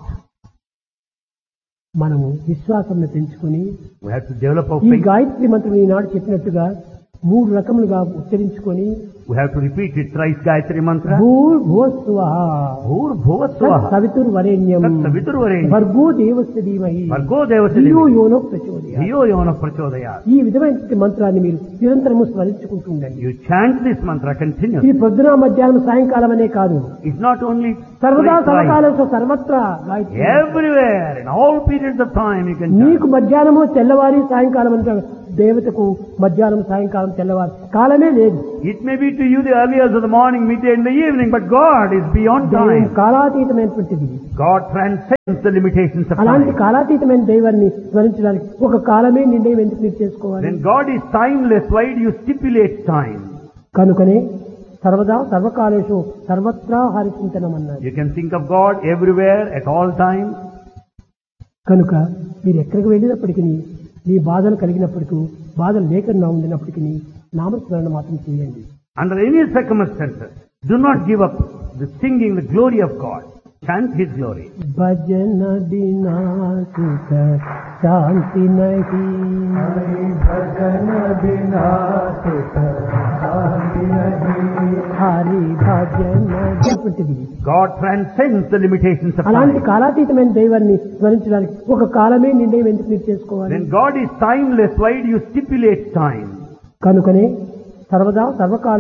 మనము విశ్వాసాన్ని పెంచుకొని We have to develop our ఈ faith. గాయత్రి మంత్రం ఈనాడు చెప్పినట్టుగా 3 రకములుగా ఉచ్చరించుకొని We have to repeat it thrice Gayatri Mantra. భూర్భువస్సువః Bhur Bhuvaswah. సవితుర్వరేణ్యం Saviturvarenyam. భర్గో దేవస్య ధీమహి Vargo Devasya ధియో Dhimahi. యోనో ప్రచోదయాత్. Dhiyo Yona Prachodayat. ఈ విధమైన మంత్రాన్ని మీరు నిరంతరము స్మరించుకుంటూ ఉండండి. You chant this mantra ఇది continuously. పొద్దున మధ్యాహ్నం సాయంకాలం అనే కాదు, It's not only సర్వదా thrice, thrice. సర్వకాలంలో సర్వత్రా Gayatri. Everywhere, in all periods of time you can నీకు chant. మధ్యాహ్నము తెల్లవారి సాయంకాలం అంటే దేవతకు మధ్యాహ్నం సాయంకాలం తెల్లవారి కాలమే లేదు. It may be to you the early hours of the morning, midday and the evening, but God is beyond దైవం time. కాలాతీతమైనటువంటిది. God transcends the limitations of అలాంటి time. కాలాతీతమైన దైవాన్ని స్మరించడానికి ఒక కాలమే నిర్ణయం ఎందుకు మీరు చేసుకోవాలి? When God is timeless, why do you stipulate time? కనుకనే సర్వదా సర్వకాలేషు సర్వత్రా హరిచింతనం అన్నారు. You can think of God everywhere, at all times. కనుక మీరు ఎక్కడికి వెళ్ళినప్పటికీ, మీ బాధలు కలిగినప్పటికీ, బాధలు లేకుండా ఉండినప్పటికీ నామస్మరణ మాత్రం చేయండి. Under any circumstances, do not give up the singing the glory of God. Chant His glory. భజన బినా సుఖ శాంతి నహి, భజన బినా సుఖ శాంతి నహి, హరి భజన అనేటువంటిది. God transcends the limitations of అలాంటి time. కాలాతీతమైన దైవాన్ని స్మరించడానికి ఒక కాలమే నిర్ణయం ఎందుకు మీరు చేసుకోవాలి? When God is timeless, why do you stipulate time? కనుకనే సర్వదా సర్వకాల